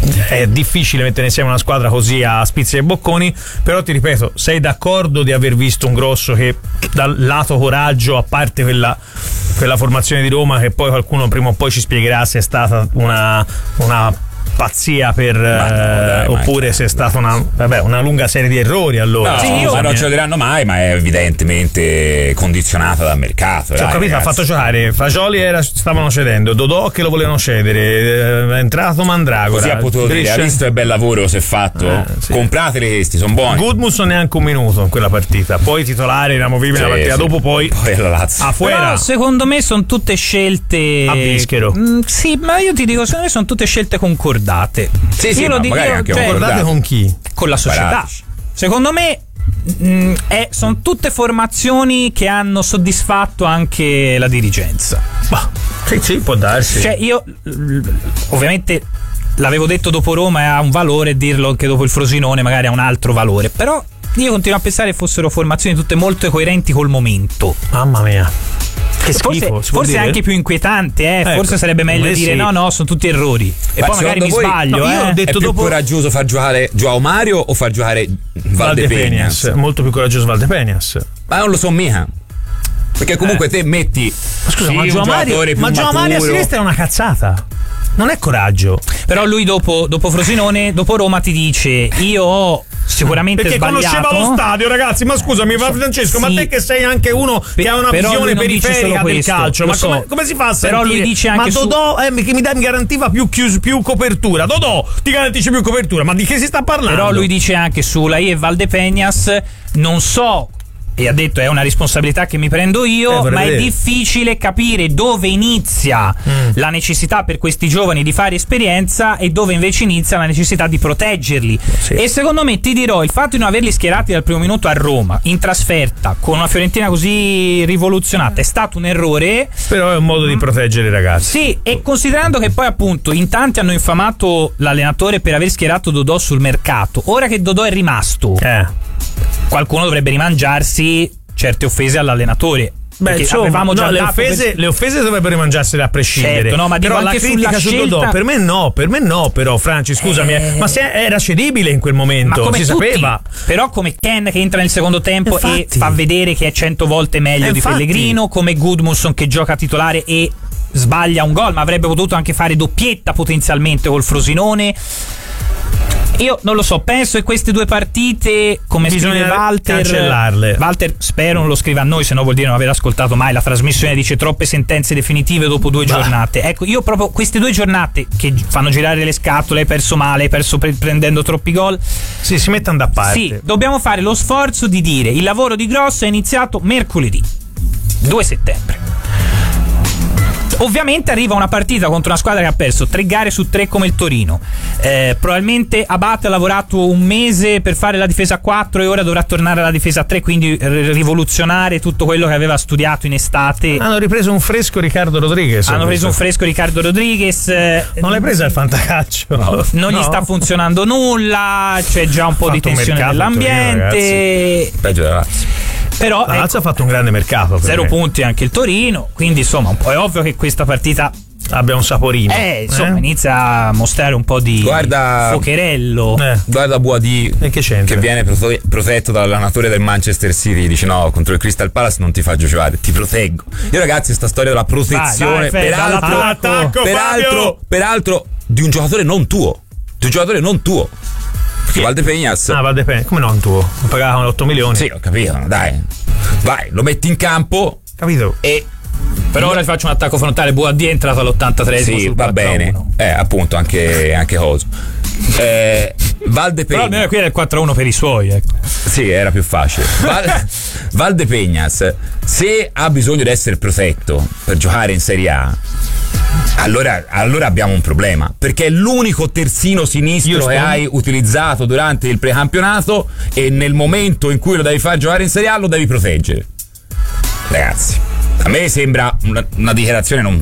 è difficile mettere insieme una squadra così a spizzi e bocconi, però ti ripeto, sei d'accordo di aver visto un Grosso che dal lato coraggio, a parte quella, quella formazione di Roma che poi qualcuno prima o poi ci spiegherà se è stata una, una pazzia per no, eh, dai, ma oppure è se è stata una, vabbè, una lunga serie di errori allora. No, Sì, io- ma non ce lo diranno mai, ma è evidentemente condizionata dal mercato. Cioè, ho dai, capito, ha ragazzi. fatto giocare Fagioli, era, stavano cedendo, Dodò che lo volevano cedere, è entrato Mandragora, Così ha potuto dire, Brescia- ha visto che bel lavoro si è fatto? Eh, sì. Comprateli questi, sono buoni. Gudmundsson neanche un minuto in quella partita, poi titolare inamovibile Sì, la partita sì. dopo, poi Poi la Lazio. a fuera. Però secondo me sono tutte scelte A Bischero. Mm, sì, ma io ti dico, secondo me sono tutte scelte concordate. Sì, sì, io lo ma dico magari anche cioè, concordate. Guardate con chi? con la società. Baratici. Secondo me mm, è- sono tutte formazioni che hanno soddisfatto anche la dirigenza. Bah, sì, sì, può darsi. Cioè io l- ovviamente l'avevo detto dopo Roma e ha un valore, dirlo anche dopo il Frosinone magari ha un altro valore, però io continuo a pensare che fossero formazioni tutte molto coerenti col momento. Mamma mia. Che Forse, schifo, si può forse dire? anche più inquietante, eh? Ecco, forse sarebbe meglio eh dire sì. no, no, sono tutti errori. E Ma poi magari mi secondo voi- sbaglio, no, io eh. ho detto È più dopo- coraggioso far giocare Joao Mario o far giocare Valdepeñas? Valdepeñas, molto più coraggioso Valdepeñas. Ma non lo so mica. Perché comunque te metti Ma scusa, sì, ma un Gio Mario, giocatore più ma Gio Mario a maturo. sinistra è una cazzata. Non è coraggio. Però lui dopo, dopo Frosinone, dopo Roma ti dice io ho sicuramente perché sbagliato. conosceva lo stadio, ragazzi. Ma scusami, ma Francesco, sì. ma te che sei anche uno che ha una Però visione lui non dice periferica solo del questo, calcio, lo ma so. come, come si fa a sentire? Però lui dice anche ma Dodò su... eh, che mi, dà, mi garantiva più, chius, più copertura. Dodò ti garantisce più copertura, ma di che si sta parlando? Però lui dice anche su La I e Valdepeñas, non so, e ha detto è una responsabilità che mi prendo io, eh, ma vedere. è difficile capire dove inizia mm. la necessità per questi giovani di fare esperienza e dove invece inizia la necessità di proteggerli. Sì. E secondo me, ti dirò, il fatto di non averli schierati dal primo minuto a Roma in trasferta con una Fiorentina così rivoluzionata è stato un errore. Però è un modo di proteggere i ragazzi. Sì, e considerando che poi appunto in tanti hanno infamato l'allenatore per aver schierato Dodò sul mercato, ora che Dodò è rimasto, Eh. qualcuno dovrebbe rimangiarsi certe offese all'allenatore. Beh, Perché insomma, avevamo già no, le, dato offese, per... le offese dovrebbero mangiarsele a prescindere. Certo, no, ma dico però la anche critica sulla su scelta... Dodò, per me no, per me no, però Franci, scusami, Eh... ma se era cedibile in quel momento, ma come si tutti, sapeva. però come Ken che entra nel secondo tempo Infatti. e fa vedere che è cento volte meglio Eh, di infatti. Pellegrino, come Gudmundsson che gioca titolare e sbaglia un gol, ma avrebbe potuto anche fare doppietta potenzialmente col Frosinone. Io non lo so, penso che queste due partite, come Bisogna scrive Walter, cancellarle. Walter spero non lo scriva a noi, se no vuol dire non aver ascoltato mai la trasmissione, dice troppe sentenze definitive dopo due Bah. giornate. Ecco, io proprio queste due giornate che fanno girare le scatole, hai perso male, hai perso pre- prendendo troppi gol. Sì, si mettano da parte. Sì, dobbiamo fare lo sforzo di dire il lavoro di Grosso è iniziato mercoledì due settembre. Ovviamente arriva una partita contro una squadra che ha perso tre gare su tre come il Torino. Eh, probabilmente Abate ha lavorato un mese per fare la difesa a quattro e ora dovrà tornare alla difesa a tre, quindi r- rivoluzionare tutto quello che aveva studiato in estate. Hanno ripreso un fresco Riccardo Rodriguez. Hanno preso un fresco Riccardo Rodriguez. eh, Non l'hai presa il fantacalcio? No, non No? gli sta funzionando nulla, c'è già un po' Ha di fatto un tensione mercato il Torino, nell'ambiente. Peggio della Lazio. Però La ecco, Lazio ha fatto un grande mercato. per zero me. punti anche il Torino, quindi insomma un po' è ovvio che questa partita Abbia un saporino. eh, insomma Eh? inizia a mostrare un po' di Guarda- focherello. Eh. Guarda Boadì E che c'entra? che viene prote- protetto dall'allenatore del Manchester City, dice no, contro il Crystal Palace non ti faccio giocare, ti proteggo. Io ragazzi, sta storia della protezione, Vai, vai, Fede, peraltro, all'attacco, peraltro, Fabio! peraltro di un giocatore non tuo, di un giocatore non tuo. Perché Valdepeñas, Ah, Valdepeñas, come no un tuo? Lo pagavano otto milioni. sì, ho capito, dai, vai, lo metti in campo Capito? e Però ora ti faccio un attacco frontale. Boadì è entrato all'ottantatreesimo sì, sul va quattro a bene, uno. eh, appunto, anche, anche Coso. Eh, Valdepeñas. Però almeno qui era il quattro a uno per i suoi, ecco. Sì, era più facile. Val- Valdepeñas, se ha bisogno di essere protetto per giocare in Serie A, allora, allora abbiamo un problema, perché è l'unico terzino sinistro Io sto- che hai utilizzato durante il precampionato e nel momento in cui lo devi far giocare in Serie A lo devi proteggere. Ragazzi, a me sembra una, una dichiarazione non...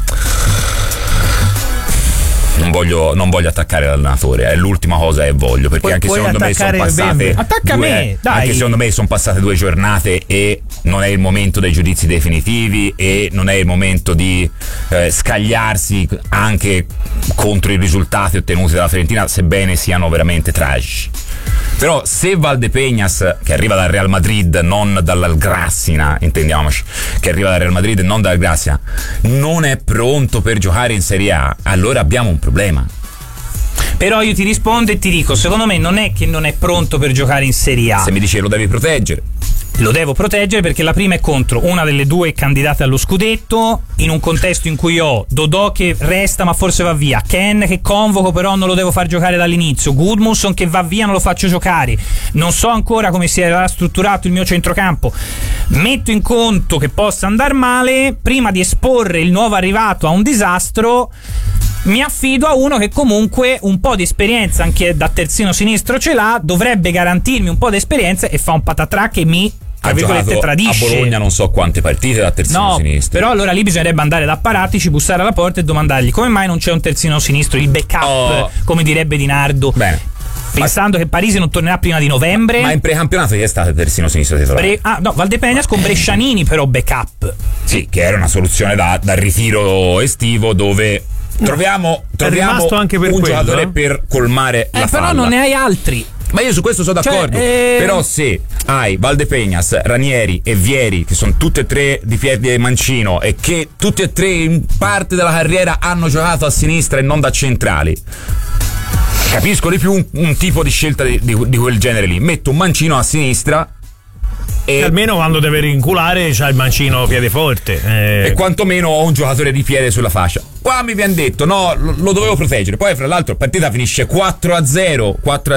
Non voglio, non voglio attaccare l'allenatore, è l'ultima cosa che voglio, perché Puoi- anche puoi secondo me sono attaccare passate Bembe. Attacca due, me, dai. anche secondo me sono passate due giornate e non è il momento dei giudizi definitivi e non è il momento di eh, scagliarsi anche contro i risultati ottenuti dalla Fiorentina, sebbene siano veramente tragici. Però se Valdepeñas, che arriva dal Real Madrid, non dalla Grassina, intendiamoci, che arriva dal Real Madrid e non dal Grassina, non è pronto per giocare in Serie A, allora abbiamo un problema. Però io ti rispondo e ti dico, secondo me non è che non è pronto per giocare in Serie A. Se mi dice lo devi proteggere, Lo devo proteggere perché la prima è contro una delle due candidate allo scudetto, in un contesto in cui ho Dodò che resta ma forse va via, Ken che convoco però non lo devo far giocare dall'inizio, Gudmundsson che va via non lo faccio giocare, non so ancora come si era strutturato il mio centrocampo, metto in conto che possa andare male, prima di esporre il nuovo arrivato a un disastro mi affido a uno che comunque un po' di esperienza anche da terzino sinistro ce l'ha, dovrebbe garantirmi un po' di esperienza e fa un patatrà che mi tra ha virgolette giocato tradisce. a Bologna non so quante partite da terzino No, sinistro. però allora lì bisognerebbe andare da Paratici, bussare alla porta e domandargli come mai non c'è un terzino sinistro, il backup, Oh. come direbbe Di Nardo. Bene. Pensando che Parisi non tornerà prima di novembre. Ma in precampionato chi è stato il terzino sinistro titolare? Bre- ah, no, Valdepeñas con Brescianini però backup. Sì, che era una soluzione da, da ritiro estivo dove troviamo, troviamo rimasto anche per un quello, giocatore eh? per colmare Eh, la però falla. non ne hai altri. Ma io su questo sono Cioè, d'accordo. eh, Però se hai Valdepeñas, Ranieri e Vieri, che sono tutte e tre di piedi e mancino e che tutti e tre in parte della carriera hanno giocato a sinistra e non da centrali, capisco di più un, un tipo di scelta di, di, di quel genere lì. Metto un mancino a sinistra e almeno quando deve rinculare c'ha il mancino piede forte eh. e quantomeno ho un giocatore di piede sulla fascia. Qua mi viene detto no, lo, lo dovevo proteggere. Poi fra l'altro la partita finisce quattro a zero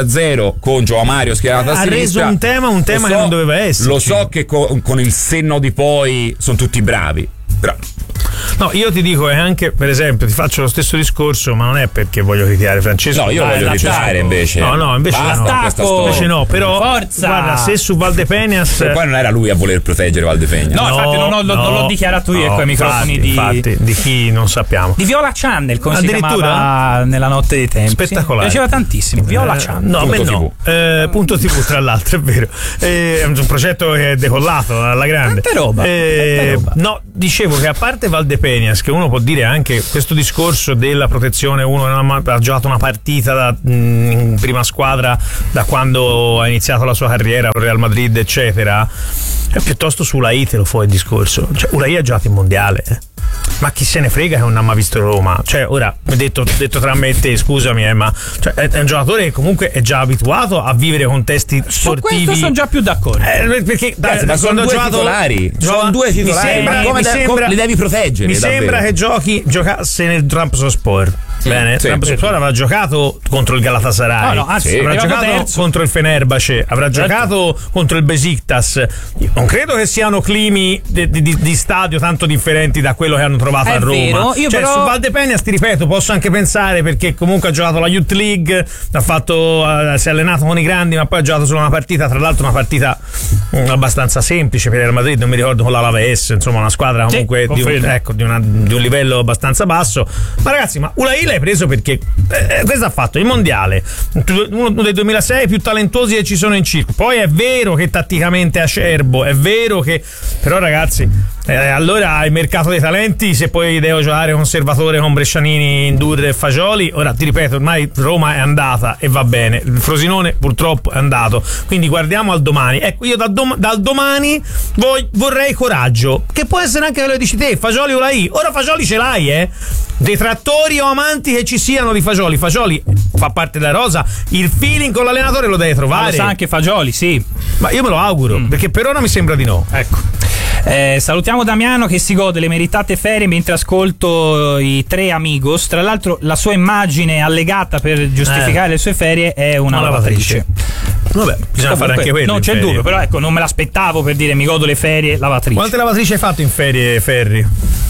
con Joao Mario schierato a ha sinistra. Ha reso un tema un tema so, che non doveva essere. Lo so che con, con il senno di poi sono tutti bravi, però no, io ti dico, è anche, per esempio, ti faccio lo stesso discorso, ma non è perché voglio criticare Francesco. No, io Dai, voglio criticare invece. No, no, invece Basta, no. Invece no, però forza. Guarda, se su Valdepeñas e poi non era lui a voler proteggere Valdepeñas. No, no, infatti non, ho, no, non l'ho dichiarato io, no, ecco ai microfoni di infatti, di chi non sappiamo. Di Viola Channel, come si addirittura chiamava nella notte dei tempi. Spettacolare. Sì, mi piaceva tantissimo. Viola eh, Channel. No, a me punto no. Eh, punto tivù, tra l'altro, è vero. Eh, è un progetto che è decollato alla grande. Tante roba, Eh, tante roba. No, dicevo che a parte Valdepeñas, che uno può dire anche questo discorso della protezione, uno ha giocato una partita da, mh, in prima squadra da quando ha iniziato la sua carriera con Real Madrid eccetera, è piuttosto su Ulai te lo fa il discorso, cioè Ulai ha giocato in mondiale eh. Ma chi se ne frega che non ha mai visto Roma, cioè ora detto, detto tra me e te, scusami eh, ma cioè, è, è un giocatore che comunque è già abituato a vivere contesti sportivi. Su questo sono già più d'accordo eh, perché da, Ragazzi, ma sono due titolari, sono due titolari, sembra, ma come, mi da, sembra, come li devi proteggere? Mi davvero? sembra che giochi giocasse nel Trabzonspor. Bene, sì, Trabzonspor sì. avrà giocato contro il Galatasaray, no, no, anzi, sì. avrà giocato terzo. contro il Fenerbahce, avrà certo. giocato contro il Besiktas. Non credo che siano climi di, di, di stadio tanto differenti da quello che hanno trovato È a Roma. vero, io cioè, però... su Valdepeñas, ti ripeto, posso anche pensare perché comunque ha giocato la Youth League, ha fatto, uh, si è allenato con i grandi, ma poi ha giocato solo una partita, tra l'altro una partita um, abbastanza semplice per il Real Madrid, non mi ricordo con l'Alaves, insomma una squadra comunque sì, di, un, ecco, di, una, di un livello abbastanza basso. Ma ragazzi, ma Ulai l'hai preso perché eh, questo ha fatto il mondiale, uno dei duemilasei più talentuosi che ci sono in circo. Poi è vero che tatticamente è acerbo, è vero che però ragazzi eh, allora il mercato dei talenti, se poi devo giocare conservatore con Brescianini, Indurre e Fagioli, ora ti ripeto, ormai Roma è andata e va bene, il Frosinone purtroppo è andato, quindi guardiamo al domani. Ecco, io da dom- dal domani voy- vorrei coraggio, che può essere anche quello che dici te, Fagioli o Ulai. Ora Fagioli ce l'hai, eh detrattori o amanti che ci siano di Fagioli, Fagioli fa parte della rosa, il feeling con l'allenatore lo devi trovare. Ma lo sa anche Fagioli, sì, ma io me lo auguro, mm. perché per ora mi sembra di no. Ecco. Eh, salutiamo Damiano che si gode le meritate ferie mentre ascolto i tre Amigos. Tra l'altro la sua immagine allegata per giustificare eh. le sue ferie è una, una lavatrice. lavatrice. Vabbè, bisogna fare anche quello. Non c'è ferie. dubbio, però ecco, non me l'aspettavo per dire mi godo le ferie, lavatrice. Quante lavatrici hai fatto in ferie, Ferri?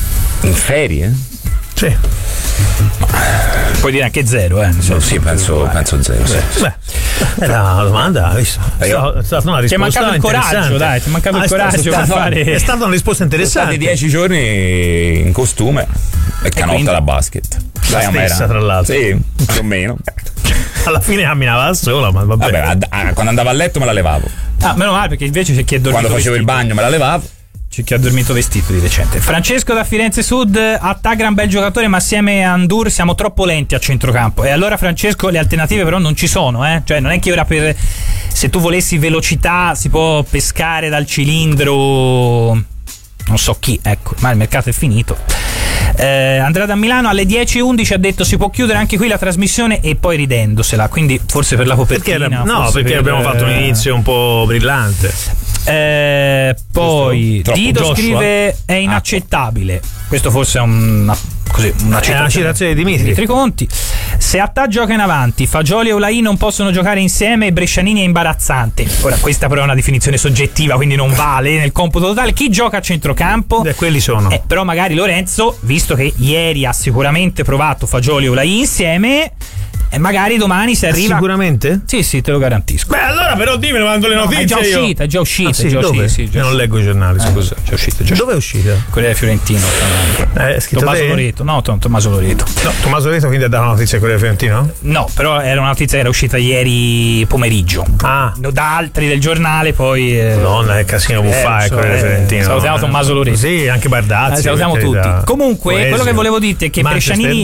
In ferie? Sì. Puoi dire anche zero, eh. So, sì, penso, penso zero. Sì. Beh, era una domanda, hai visto? È stata una risposta. Ti è mancato il coraggio, dai, ti è mancato ah, il coraggio per fare. È stata una risposta interessante. Stati dieci giorni in costume e canotta quindi? da basket. La Dai, stessa, tra l'altro. Sì, più o meno. Alla fine camminava da sola, ma vabbè. Vabbè, ad- a- quando andavo a letto me la levavo. Ah, meno male, perché invece c'è chi è dormito Quando facevo vestito. il bagno me la levavo. C'è chi ha dormito vestito di recente. Francesco da Firenze Sud, Attagra un bel giocatore, ma assieme a Andur siamo troppo lenti a centrocampo. E allora, Francesco, le alternative però non ci sono, eh? Cioè, non è che ora per se tu volessi velocità si può pescare dal cilindro non so chi, ecco, ma il mercato è finito. Eh, Andrea da Milano alle dieci e undici ha detto si può chiudere anche qui la trasmissione, e poi ridendosela, quindi forse per la copertina. Perché era, no, perché per, abbiamo fatto un inizio un po' brillante. Eh, poi Troppo. Dido Joshua? scrive è inaccettabile. Questo forse è una, così, una È una citazione di Dimitri. Dimitri Conti. Se Attà gioca in avanti, Fagioli e Ulai non possono giocare insieme e Brescianini è imbarazzante. Ora questa però è una definizione soggettiva, quindi non vale nel computo totale. Chi gioca a centrocampo? Eh, quelli sono. Eh, però magari Lorenzo, visto che ieri ha sicuramente provato Fagioli e Ulai insieme, e magari domani si arriva. Sicuramente? Sì, sì, te lo garantisco. Beh, allora però dimmi, mando le No, notizie. è già io. uscita, è già uscita. Ah, sì, è già dove? uscita, sì, già Io non uscita. leggo i giornali, Eh, scusa. Già uscita, già Dove è uscita? Corriere Fiorentino. Eh, è scritto Tommaso te? Loreto. No, Tom- Tommaso Loreto. No, Tommaso Loreto quindi ha dato una notizia a Corriere Fiorentino? No, però era una notizia che era uscita ieri pomeriggio. Ah. No, da altri del giornale poi. Eh, Madonna, che casino può eh, fare il so, Corriere eh, Fiorentino. salutiamo eh. Tommaso Loreto. Sì, anche Bardazzi. Eh, salutiamo per tutti. carità. Comunque, Poesio. quello che volevo dirti è che Manchester? Brescianini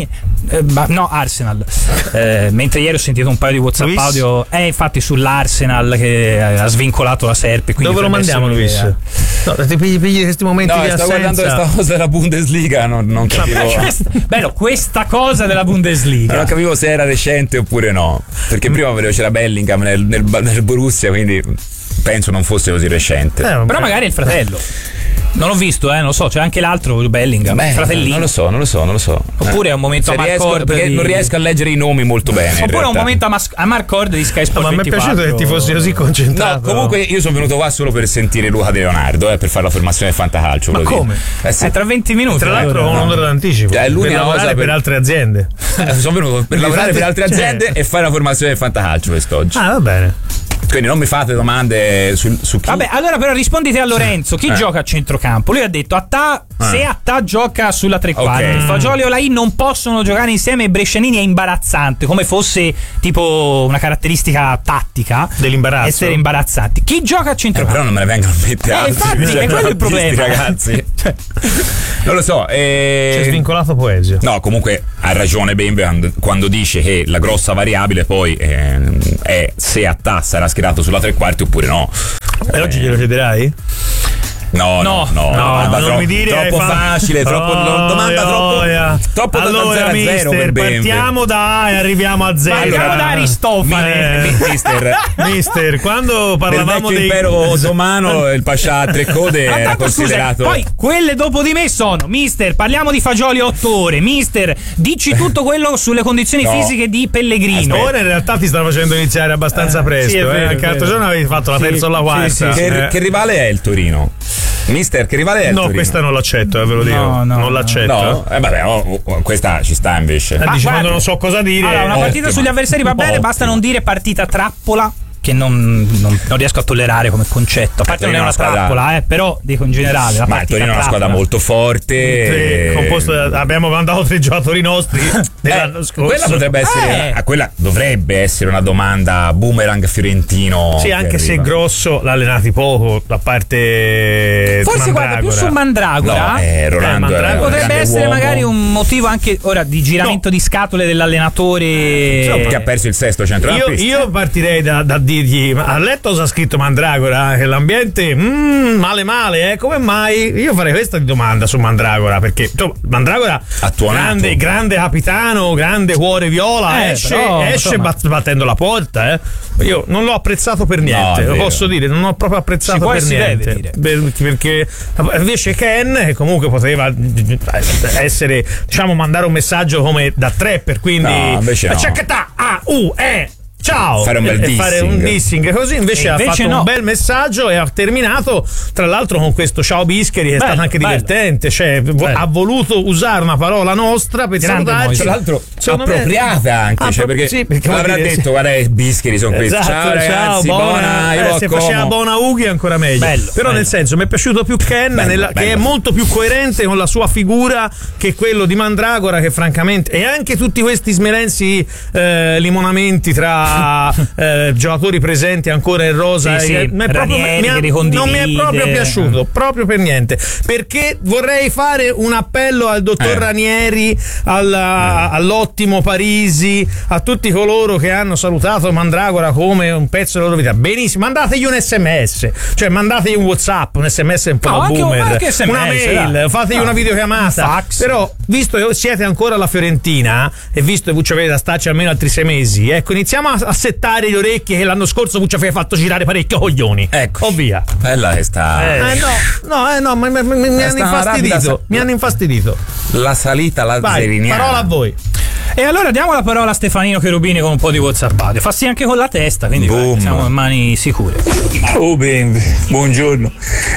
Eh, ma no, Arsenal. Eh, mentre ieri ho sentito un paio di WhatsApp Luis? audio, è infatti sull'Arsenal che ha svincolato la Serpe. Dove lo mandiamo, Luis? No, ti pigli, pigli questi momenti No, di stavo assenza. guardando questa cosa della Bundesliga, non, non capivo. Questa, bello, questa cosa della Bundesliga. Non capivo se era recente oppure no. Perché prima vedevo c'era Bellingham nel, nel, nel Borussia, quindi penso non fosse così recente. Eh, Però magari è il fratello. Non ho visto, eh, non lo so, c'è anche l'altro Bellingham, Beh, fratellino. non lo so, non lo so, non lo so. Oppure è un momento Se a Mark riesco, Cord perché di... non riesco a leggere i nomi molto bene. in Oppure è un realtà. momento a, Mas- a Mark Cord di Sky Sport No, ma mi è ventiquattro. piaciuto che ti fossi così No, concentrato. comunque io sono venuto qua solo per sentire Luca De Leonardo, eh, per fare la formazione del fantacalcio. Ma così. come? Eh, sì. È tra venti minuti. Tra l'altro allora. ho un'ora d'anticipo. Eh, è l'unica per lavorare cosa per... per- altre aziende. Eh, sono venuto per Mi lavorare fate- per altre aziende cioè- e fare la formazione del fantacalcio quest'oggi. Ah, va bene. Quindi non mi fate domande sul, su chi. Vabbè, allora però rispondite a Lorenzo. Chi Eh. gioca a centrocampo? Lui ha detto a ta, se a ta gioca sulla tre quarti. Ok. Fagioli o Lai non possono giocare insieme e Brescianini è imbarazzante, come fosse tipo una caratteristica tattica Dell'imbarazzo. essere imbarazzanti. Chi gioca a Eh, centrocampo? però non me ne vengono a mettere Eh, altri. infatti, Cioè, è quello il questi problema. ragazzi. Non lo so. eh, C'è svincolato Poesio. No, comunque ha ragione Bembe quando, quando dice che la grossa variabile poi ehm, è se a ta sarà schierato sulla tre quarti oppure no. E oggi glielo chiederai? No, no, No, no, no, domanda non troppo, mi dire troppo hai fatto- facile, troppo Oh, domanda troppo, yeah. troppo allora, da zero a zero mister, per Bembe. partiamo da A e arriviamo a zero. Partiamo da Aristofane. Eh, Mister, mister, quando nel parlavamo vecchio dei impero ottomano il pascià a tre code Ma era tanto, scusa, considerato. poi quelle dopo di me sono mister, parliamo di Fagioli otto ore. Mister, dici tutto quello sulle condizioni No. fisiche di Pellegrino. Ora in realtà ti stanno facendo iniziare abbastanza Eh, presto. sì, è eh. vero, Anche è l'altro vero. giorno avevi fatto la Sì, terza o la sì, quarta. sì, sì. Che, Eh. che rivale è il Torino? Mister, che rivale è il No, Torino? questa non l'accetto, eh, ve lo dico. No, no, non no. l'accetto. No? Eh vabbè, oh, oh, questa ci sta invece. Eh, Ma dici, guarda- quando non so cosa dire. Allora, una Ottimo. partita sugli avversari va bene, basta Ottimo. non dire partita trappola, che non, non- non riesco a tollerare come concetto. A parte non è Torino è una una squadra- trappola, eh, però dico in generale. La Ma il partita Torino è una squadra trappola. molto forte. Tre- e- composto da- abbiamo mandato tre giocatori nostri dell'anno Eh, scorso. quella potrebbe essere, Eh. ah, quella dovrebbe essere una domanda boomerang fiorentino. Sì, che anche se arriva. grosso l'ha allenati poco, a parte Forse guarda più su Mandragora. No, eh, Rolando Eh, Mandragora era un Potrebbe grande essere uomo. magari un motivo anche ora di giramento di scatole dell'allenatore. Che ha perso il sesto Io, centrocampista. io partirei da, da dirgli: ma ha letto cosa ha scritto Mandragora? Che l'ambiente mm, male male, eh? Come mai? Io farei questa di domanda su Mandragora, perché insomma, Mandragora Ha tuonato. grande, grande capitano, grande cuore viola, Eh, esce, però, esce insomma. bat- battendo la porta, eh? Io non l'ho apprezzato per niente, è lo vero. posso dire, non l'ho proprio apprezzato Si può e per si deve niente. dire. Per- perché invece Ken, che comunque poteva essere, diciamo, mandare un messaggio come da trapper, quindi No, invece no. Ciacchetta, ah, uh, eh. Ciao, Fare un bel e fare un dissing. dissing così invece E ha invece fatto no. un bel messaggio e ha terminato tra l'altro con questo ciao Bischeri che è Bello, stato anche bello. divertente, cioè vo- Bello. ha voluto usare una parola nostra per Grande salutarci. Moise. Tra l'altro Secondo me- appropriata anche, Ah, cioè, pro- perché, sì, perché vuol avrà dire- detto guarda i bischeri sono questi. Esatto, Ciao ragazzi, buona, buona, io eh, a se Como. faceva buona Ughi ancora meglio. Bello, Però bello. nel senso mi è piaciuto più Ken Bello, nella- bello. che è molto più coerente con la sua figura che quello di Mandragora, che francamente e anche tutti questi smelenzi eh, limonamenti tra eh, giocatori presenti ancora in rosa Sì, sì, eh, mi è proprio- Ranieri mi ha- che ricondivide. non mi è proprio piaciuto proprio per niente, perché vorrei fare un appello al dottor Eh. Ranieri, alla- all'ottimo Parisi, a tutti coloro che hanno salutato Mandragora come un pezzo della loro vita. Benissimo, mandategli un sms, cioè mandategli un WhatsApp, un sms un po' No, da anche un- boomer, anche S M S, una mail, dai. fategli No. una videochiamata. Fax. Però, visto che siete ancora alla Fiorentina e visto che ci avete da starci almeno altri sei mesi, ecco, iniziamo a, a settare le orecchie che l'anno scorso ci aveva fatto girare parecchio coglioni. Ecco. O via. Bella che sta. Eh, no, no, eh, no, ma- ma- ma- mi È hanno stata una rapida infastidito. sa- Mi hanno infastidito. La salita la Vai, zeriniana. parola a voi. E allora diamo la parola a Stefanino Cherubini con un po' di WhatsApp audio. Fa sì anche con la testa, quindi Boom. vai, siamo a mani sicure. Oh Bembe, buongiorno.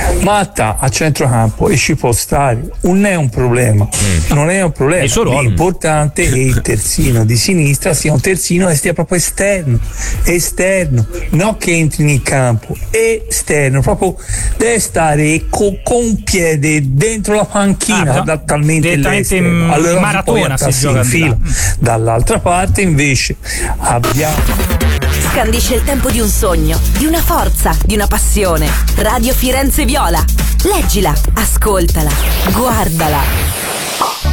Matta a centrocampo e ci può stare, non è un problema, non è un problema. È il suo ruolo. L'importante è che il terzino di sinistra sia un terzino che stia proprio esterno, esterno, non che entri nel campo, esterno, proprio deve stare co- con un piede dentro la panchina, Ah, da- talmente direttamente l'esterno. in Allora maratona si poi attacchi gioca in di fila. là. Dall'altra parte invece abbiamo Scandisce il tempo di un sogno, di una forza, di una passione. Radio Firenze Viola. Leggila, ascoltala, guardala.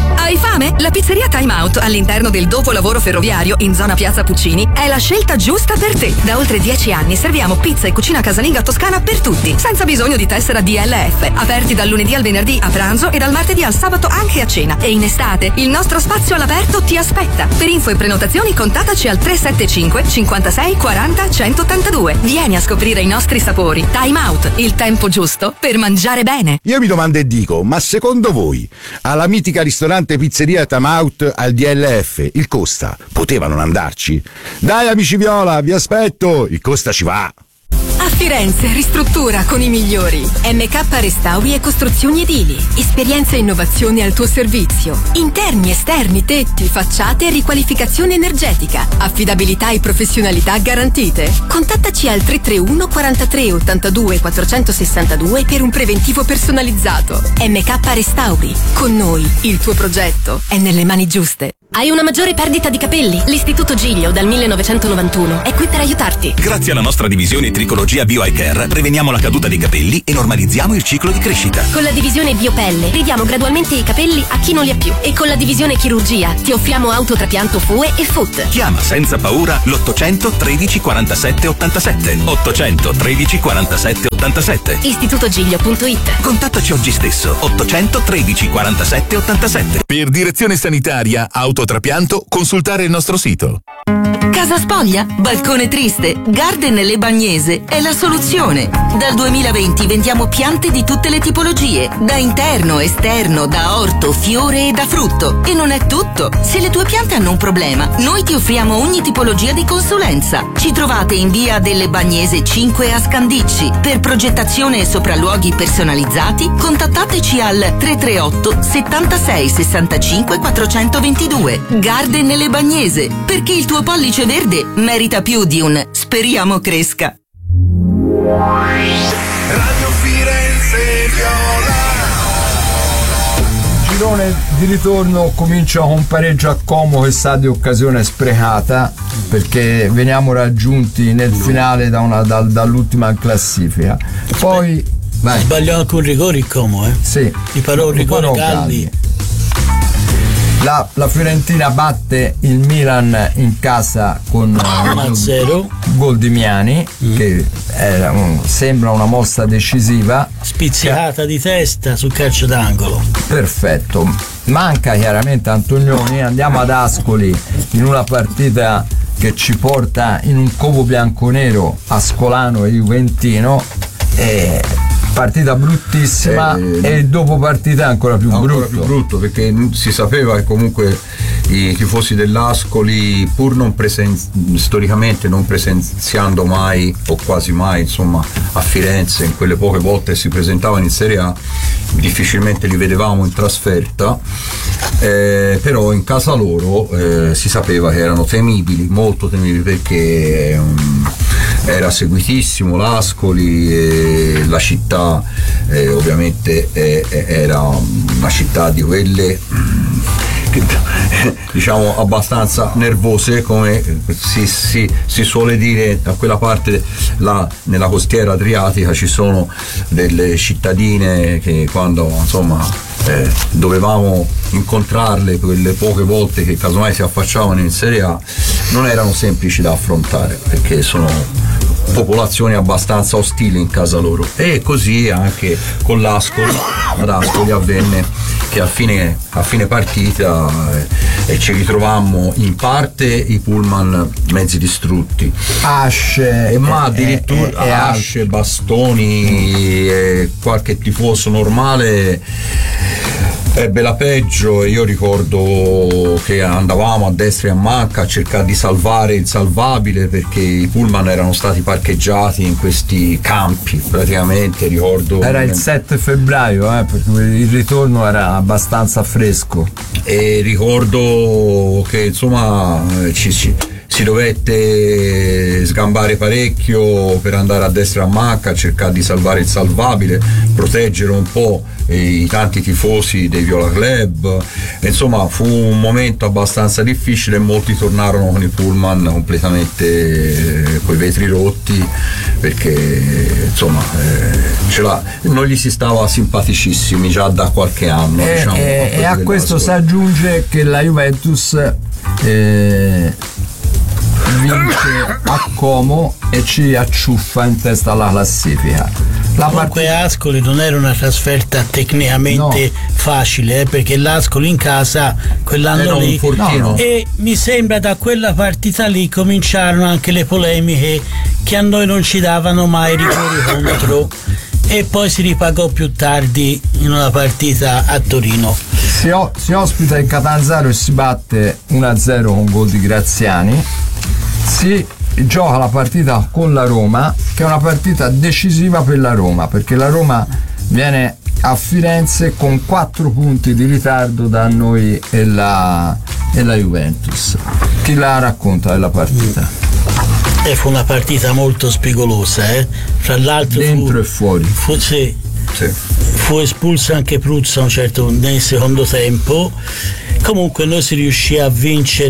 Hai fame? La pizzeria Time Out all'interno del dopolavoro ferroviario in zona Piazza Puccini è la scelta giusta per te. Da oltre dieci anni serviamo pizza e cucina casalinga toscana per tutti, senza bisogno di tessera D L F. Aperti dal lunedì al venerdì a pranzo e dal martedì al sabato anche a cena. E in estate il nostro spazio all'aperto ti aspetta. Per info e prenotazioni contattaci al tre sette cinque cinquantasei quaranta centottantadue. Vieni a scoprire i nostri sapori. Time Out, il tempo giusto per mangiare bene. Io mi domando e dico, ma secondo voi alla mitica ristorante pizzeria Time Out al D L F il Costa poteva non andarci? Dai amici viola, vi aspetto, il Costa ci va. A Firenze ristruttura con i migliori. M K Restauri e Costruzioni Edili. Esperienza e innovazione al tuo servizio. Interni, esterni, tetti, facciate e riqualificazione energetica. Affidabilità e professionalità garantite. Contattaci al tre tre uno quarantatré ottantadue quattrocentosessantadue per un preventivo personalizzato. M K Restauri. Con noi il tuo progetto è nelle mani giuste. Hai una maggiore perdita di capelli? L'Istituto Giglio dal millenovecentonovantuno è qui per aiutarti. Grazie alla nostra divisione Tricologia Bio Eye Care preveniamo la caduta dei capelli e normalizziamo il ciclo di crescita. Con la divisione Biopelle ridiamo gradualmente i capelli a chi non li ha più. E con la divisione Chirurgia ti offriamo autotrapianto F U E e F U T. Chiama senza paura l'ottocento tredici quarantasette ottantasette. ottocento tredici quarantasette ottantasette. Istitutogiglio punto it. Contattaci oggi stesso. ottocento tredici quarantasette ottantasette. Per direzione sanitaria autotrapianto consultare il nostro sito. Casa spoglia? Balcone triste? Garden Le Bagnese è la soluzione. Dal duemilaventi vendiamo piante di tutte le tipologie, da interno, esterno, da orto, fiore e da frutto. E non è tutto. Se le tue piante hanno un problema, noi ti offriamo ogni tipologia di consulenza. Ci trovate in via delle Bagnese cinque a Scandicci. Per progettazione e sopralluoghi personalizzati, contattateci al tre tre otto settantasei sessantacinque quattrocentoventidue. Garden Le Bagnese, perché il tuo pollice verde merita più di un speriamo cresca. Radio Firenze Viola. Il girone di ritorno comincia con un pareggio a Como che sa di occasione sprecata, perché veniamo raggiunti nel finale da una, da, dall'ultima classifica. Poi Vai. Sbagliò anche un rigore il Como, eh? Sì. Gli parò un rigore Galli. La, la Fiorentina batte il Milan in casa con uno a zero. Gol di Miani, mm. che era un, sembra una mossa decisiva. Spizzicata di testa sul calcio d'angolo. Perfetto. Manca chiaramente Antonioni. Andiamo ad Ascoli in una partita che ci porta in un covo bianconero ascolano e juventino. E partita bruttissima eh, e il dopo partita è ancora più ancora brutto più brutto perché si sapeva che comunque i tifosi dell'Ascoli, pur non presen- storicamente non presenziando mai o quasi mai insomma a Firenze, in quelle poche volte che si presentavano in Serie A, difficilmente li vedevamo in trasferta, eh, però in casa loro eh, si sapeva che erano temibili, molto temibili, perché um, era seguitissimo l'Ascoli e la città eh, ovviamente eh, era una città di quelle che, diciamo abbastanza nervose, come si, si, si suole dire da quella parte là, nella costiera adriatica ci sono delle cittadine che quando insomma eh, dovevamo incontrarle quelle poche volte che casomai si affacciavano in Serie A non erano semplici da affrontare, perché sono popolazioni abbastanza ostili in casa loro. E così anche con l'Ascoli, ad Ascoli avvenne che a fine, a fine partita eh, e ci ritrovammo in parte i pullman mezzi distrutti, asce e ma addirittura e, e, e asce, bastoni e qualche tifoso normale ebbe la peggio. E io ricordo che andavamo a destra e a manca a cercare di salvare il salvabile, perché i pullman erano stati parcheggiati in questi campi praticamente. Ricordo era il sette febbraio eh, perché il ritorno era abbastanza fresco, e ricordo che insomma ci, ci si dovette sgambare parecchio per andare a destra e a manca a cercare di salvare il salvabile, proteggere un po' i tanti tifosi dei Viola Club. Insomma fu un momento abbastanza difficile e molti tornarono con i pullman completamente eh, coi vetri rotti, perché insomma eh, ce l'ha, non gli si stava simpaticissimi già da qualche anno. E, diciamo, e, e a questo si aggiunge che la Juventus eh, vince a Como e ci acciuffa in testa alla classifica. La Comunque partita... Ascoli non era una trasferta tecnicamente No. facile, eh, perché l'Ascoli in casa quell'anno Era un lì fortino. e mi sembra da quella partita lì cominciarono anche le polemiche che a noi non ci davano mai rigori contro, e poi si ripagò più tardi in una partita a Torino. Si, o- si ospita il Catanzaro e si batte uno a zero con gol di Graziani. Si gioca la partita con la Roma, che è una partita decisiva per la Roma, perché la Roma viene a Firenze con quattro punti di ritardo da noi e la, e la Juventus. Chi la racconta della partita? E fu una partita molto spigolosa, eh. Fra l'altro Dentro fu, e fuori. fu, sì, Sì. fu espulso anche Pruzzo a un certo nel secondo tempo. Comunque noi si riuscì a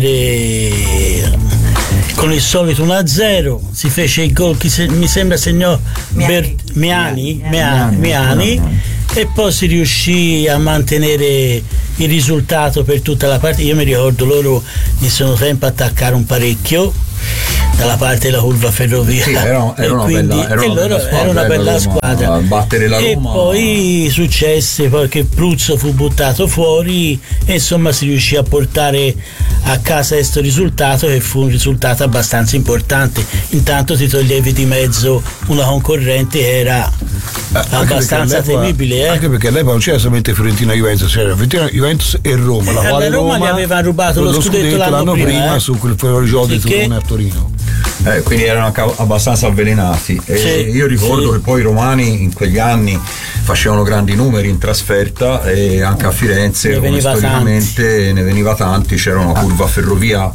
vincere con il solito uno a zero, si fece il gol, chi se, mi sembra segnò Ber- Miani, Miani, Miani, e poi si riuscì a mantenere il risultato per tutta la partita. Io mi ricordo loro in secondo tempo attaccarono parecchio dalla parte della curva Ferrovia, Sì, era, era e una quindi bella, era e una loro bella squadra, era una eh, bella la Roma, squadra. a battere la E Roma. poi successe poi che Pruzzo fu buttato fuori e insomma si riuscì a portare a casa questo risultato, che fu un risultato abbastanza importante. Intanto ti toglievi di mezzo una concorrente che era abbastanza temibile, eh. Anche perché all'epoca non c'era solamente Fiorentina Juventus, c'era Fiorentina Juventus e Roma, la Eh, quale alla Roma Roma gli aveva rubato lo scudetto l'anno prima, eh. su quel fuorigioco di Sì, che- Torino a Torino. Eh, quindi erano anche abbastanza avvelenati. E Sì, io ricordo sì. che poi i romani in quegli anni facevano grandi numeri in trasferta, e anche a Firenze Ne come veniva storicamente ne veniva tanti. C'era una curva Ferrovia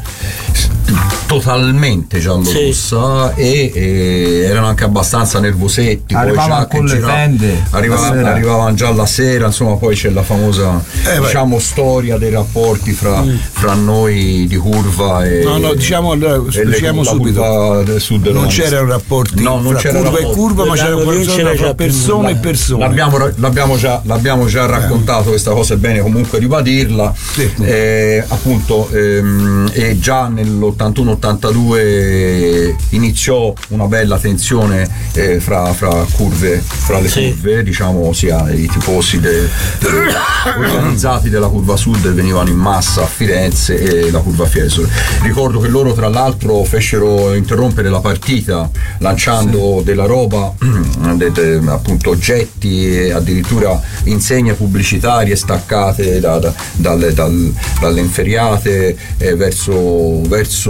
totalmente giallorossa, e, e erano anche abbastanza nervosetti. Poi Arrivavano già che con le gira- tende arrivava- la sera. arrivavano già la sera, insomma. Poi c'è la famosa Eh, beh. diciamo storia dei rapporti fra, fra noi di curva e No, no, diciamo allora, e le- diciamo la subito. curva del sud Non romana. c'erano rapporti No, non fra c'era curva rapporti. e curva, ma c'erano L'anno lì c'era persone, già fra persone e più- persone. L'abbiamo, l'abbiamo già, l'abbiamo già raccontato questa cosa, è bene comunque ribadirla. Sì. Eh, appunto, ehm, e già nell'ottantuno ottantadue iniziò una bella tensione eh, fra, fra curve, fra le Sì. curve, diciamo, sia i tifosi de- de- organizzati della curva sud venivano in massa a Firenze e la curva Fiesole. Ricordo che loro tra l'altro fecero interrompere la partita lanciando della roba, de- de- appunto oggetti e addirittura insegne pubblicitarie staccate da- da- dalle, dal- dalle inferriate eh, verso, verso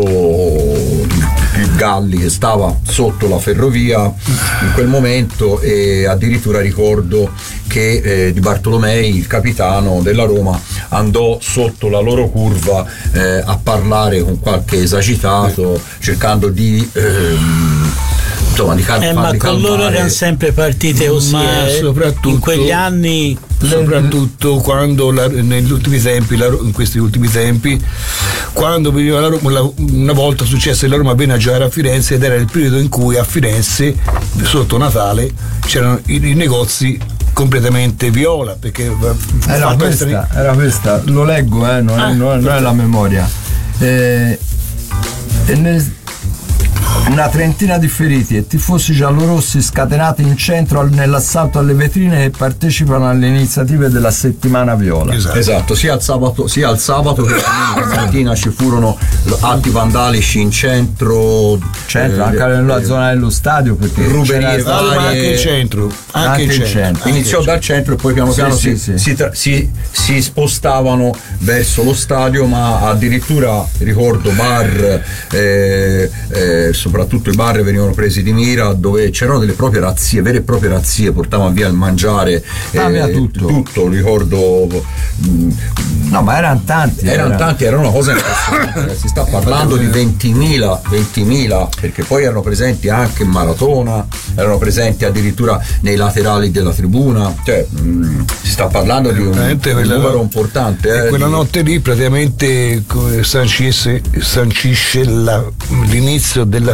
il Galli, che stava sotto la ferrovia in quel momento, e addirittura ricordo che eh, Di Bartolomei, il capitano della Roma, andò sotto la loro curva eh, a parlare con qualche esagitato, cercando di ehm, insomma di cal- Eh, farli ma con calmare. loro erano sempre partite così, Ma eh. soprattutto- in quegli anni soprattutto quando la- negli ultimi tempi la- in questi ultimi tempi quando veniva la Roma, la- una volta successe che la Roma venne a giocare a Firenze, ed era il periodo in cui a Firenze sotto Natale c'erano i, i negozi completamente viola, perché Era fatto questa, essere- era questa, lo leggo, eh, non, è, Ah, non è- non è la memoria. Eh, e nel- una trentina di feriti e tifosi giallorossi scatenati in centro al- nell'assalto alle vetrine che partecipano alle iniziative della settimana viola. Esatto. Esatto, sia al sabato, sia al sabato che la domenica mattina ci furono atti vandalici in centro, Centro, eh, anche nella eh, zona dello stadio, perché ruberie c'era stato- Ah, ma anche varie- il centro anche, Anche il il centro, centro. Anche iniziò il dal centro e poi piano Sì, piano sì, si, sì. Si, tra- si- si spostavano verso lo stadio, ma addirittura ricordo bar, eh, eh, soprattutto i bar venivano presi di mira, dove c'erano delle proprie razzie, vere e proprie razzie, portavano via il mangiare, Ah, via tutto. tutto, ricordo. mh, No, ma erano tanti. erano era- tanti, era una cosa impressionante. Si sta parlando di ventimila, ventimila, perché poi erano presenti anche in maratona, erano presenti addirittura nei laterali della tribuna, cioè mh, si sta parlando di un, Veramente un quella- numero importante. E eh, quella di- notte lì praticamente come sancisce, sancisce la- l'inizio della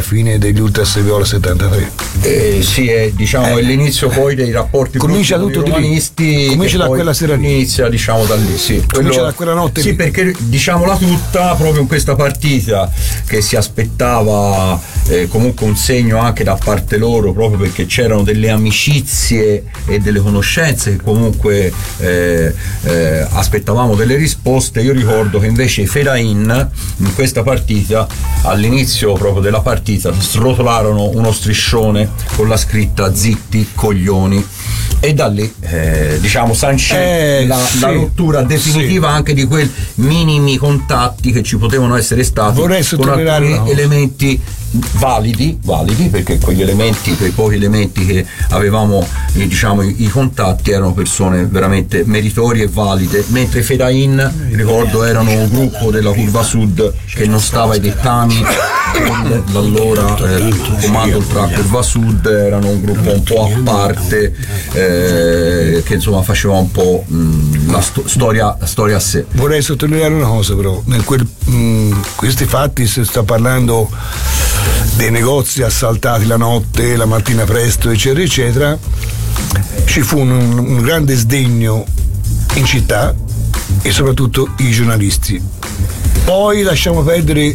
fine degli Ultras Viola settantatré. Eh, sì, è diciamo Eh. è l'inizio poi dei rapporti Comincia con i tutto di lì. romanisti. Comincia che da poi quella sera lì. Inizia diciamo da lì, sì. Comincia da quella notte Sì, lì. perché diciamola tutta, proprio in questa partita che si aspettava eh, comunque un segno anche da parte loro, proprio perché c'erano delle amicizie e delle conoscenze che comunque eh, eh, aspettavamo delle risposte. Io ricordo che invece i Ferain in questa partita, all'inizio proprio della partita, srotolarono uno striscione con la scritta zitti coglioni, e da lì eh, diciamo sancì Eh, la, sì, la rottura definitiva sì. anche di quei minimi contatti che ci potevano essere stati Vorrei con sottolineare alcuni una cosa. elementi validi, validi perché quegli elementi, quei pochi elementi che avevamo eh, diciamo i, i contatti erano persone veramente meritorie e valide, mentre i Ferain ricordo erano un gruppo della curva sud che non stava ai dettami con l'allora eh, comando ultra curva sud, erano un gruppo un po' a parte eh, che insomma faceva un po' mh, la sto- storia, la storia a sé. Vorrei sottolineare una cosa però, nel quel, mh, questi fatti si sta parlando dei negozi assaltati la notte, la mattina presto, eccetera, eccetera. Ci fu un, un grande sdegno in città e soprattutto i giornalisti. Poi lasciamo perdere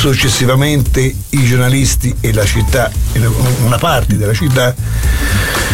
successivamente i giornalisti e la città, una parte della città,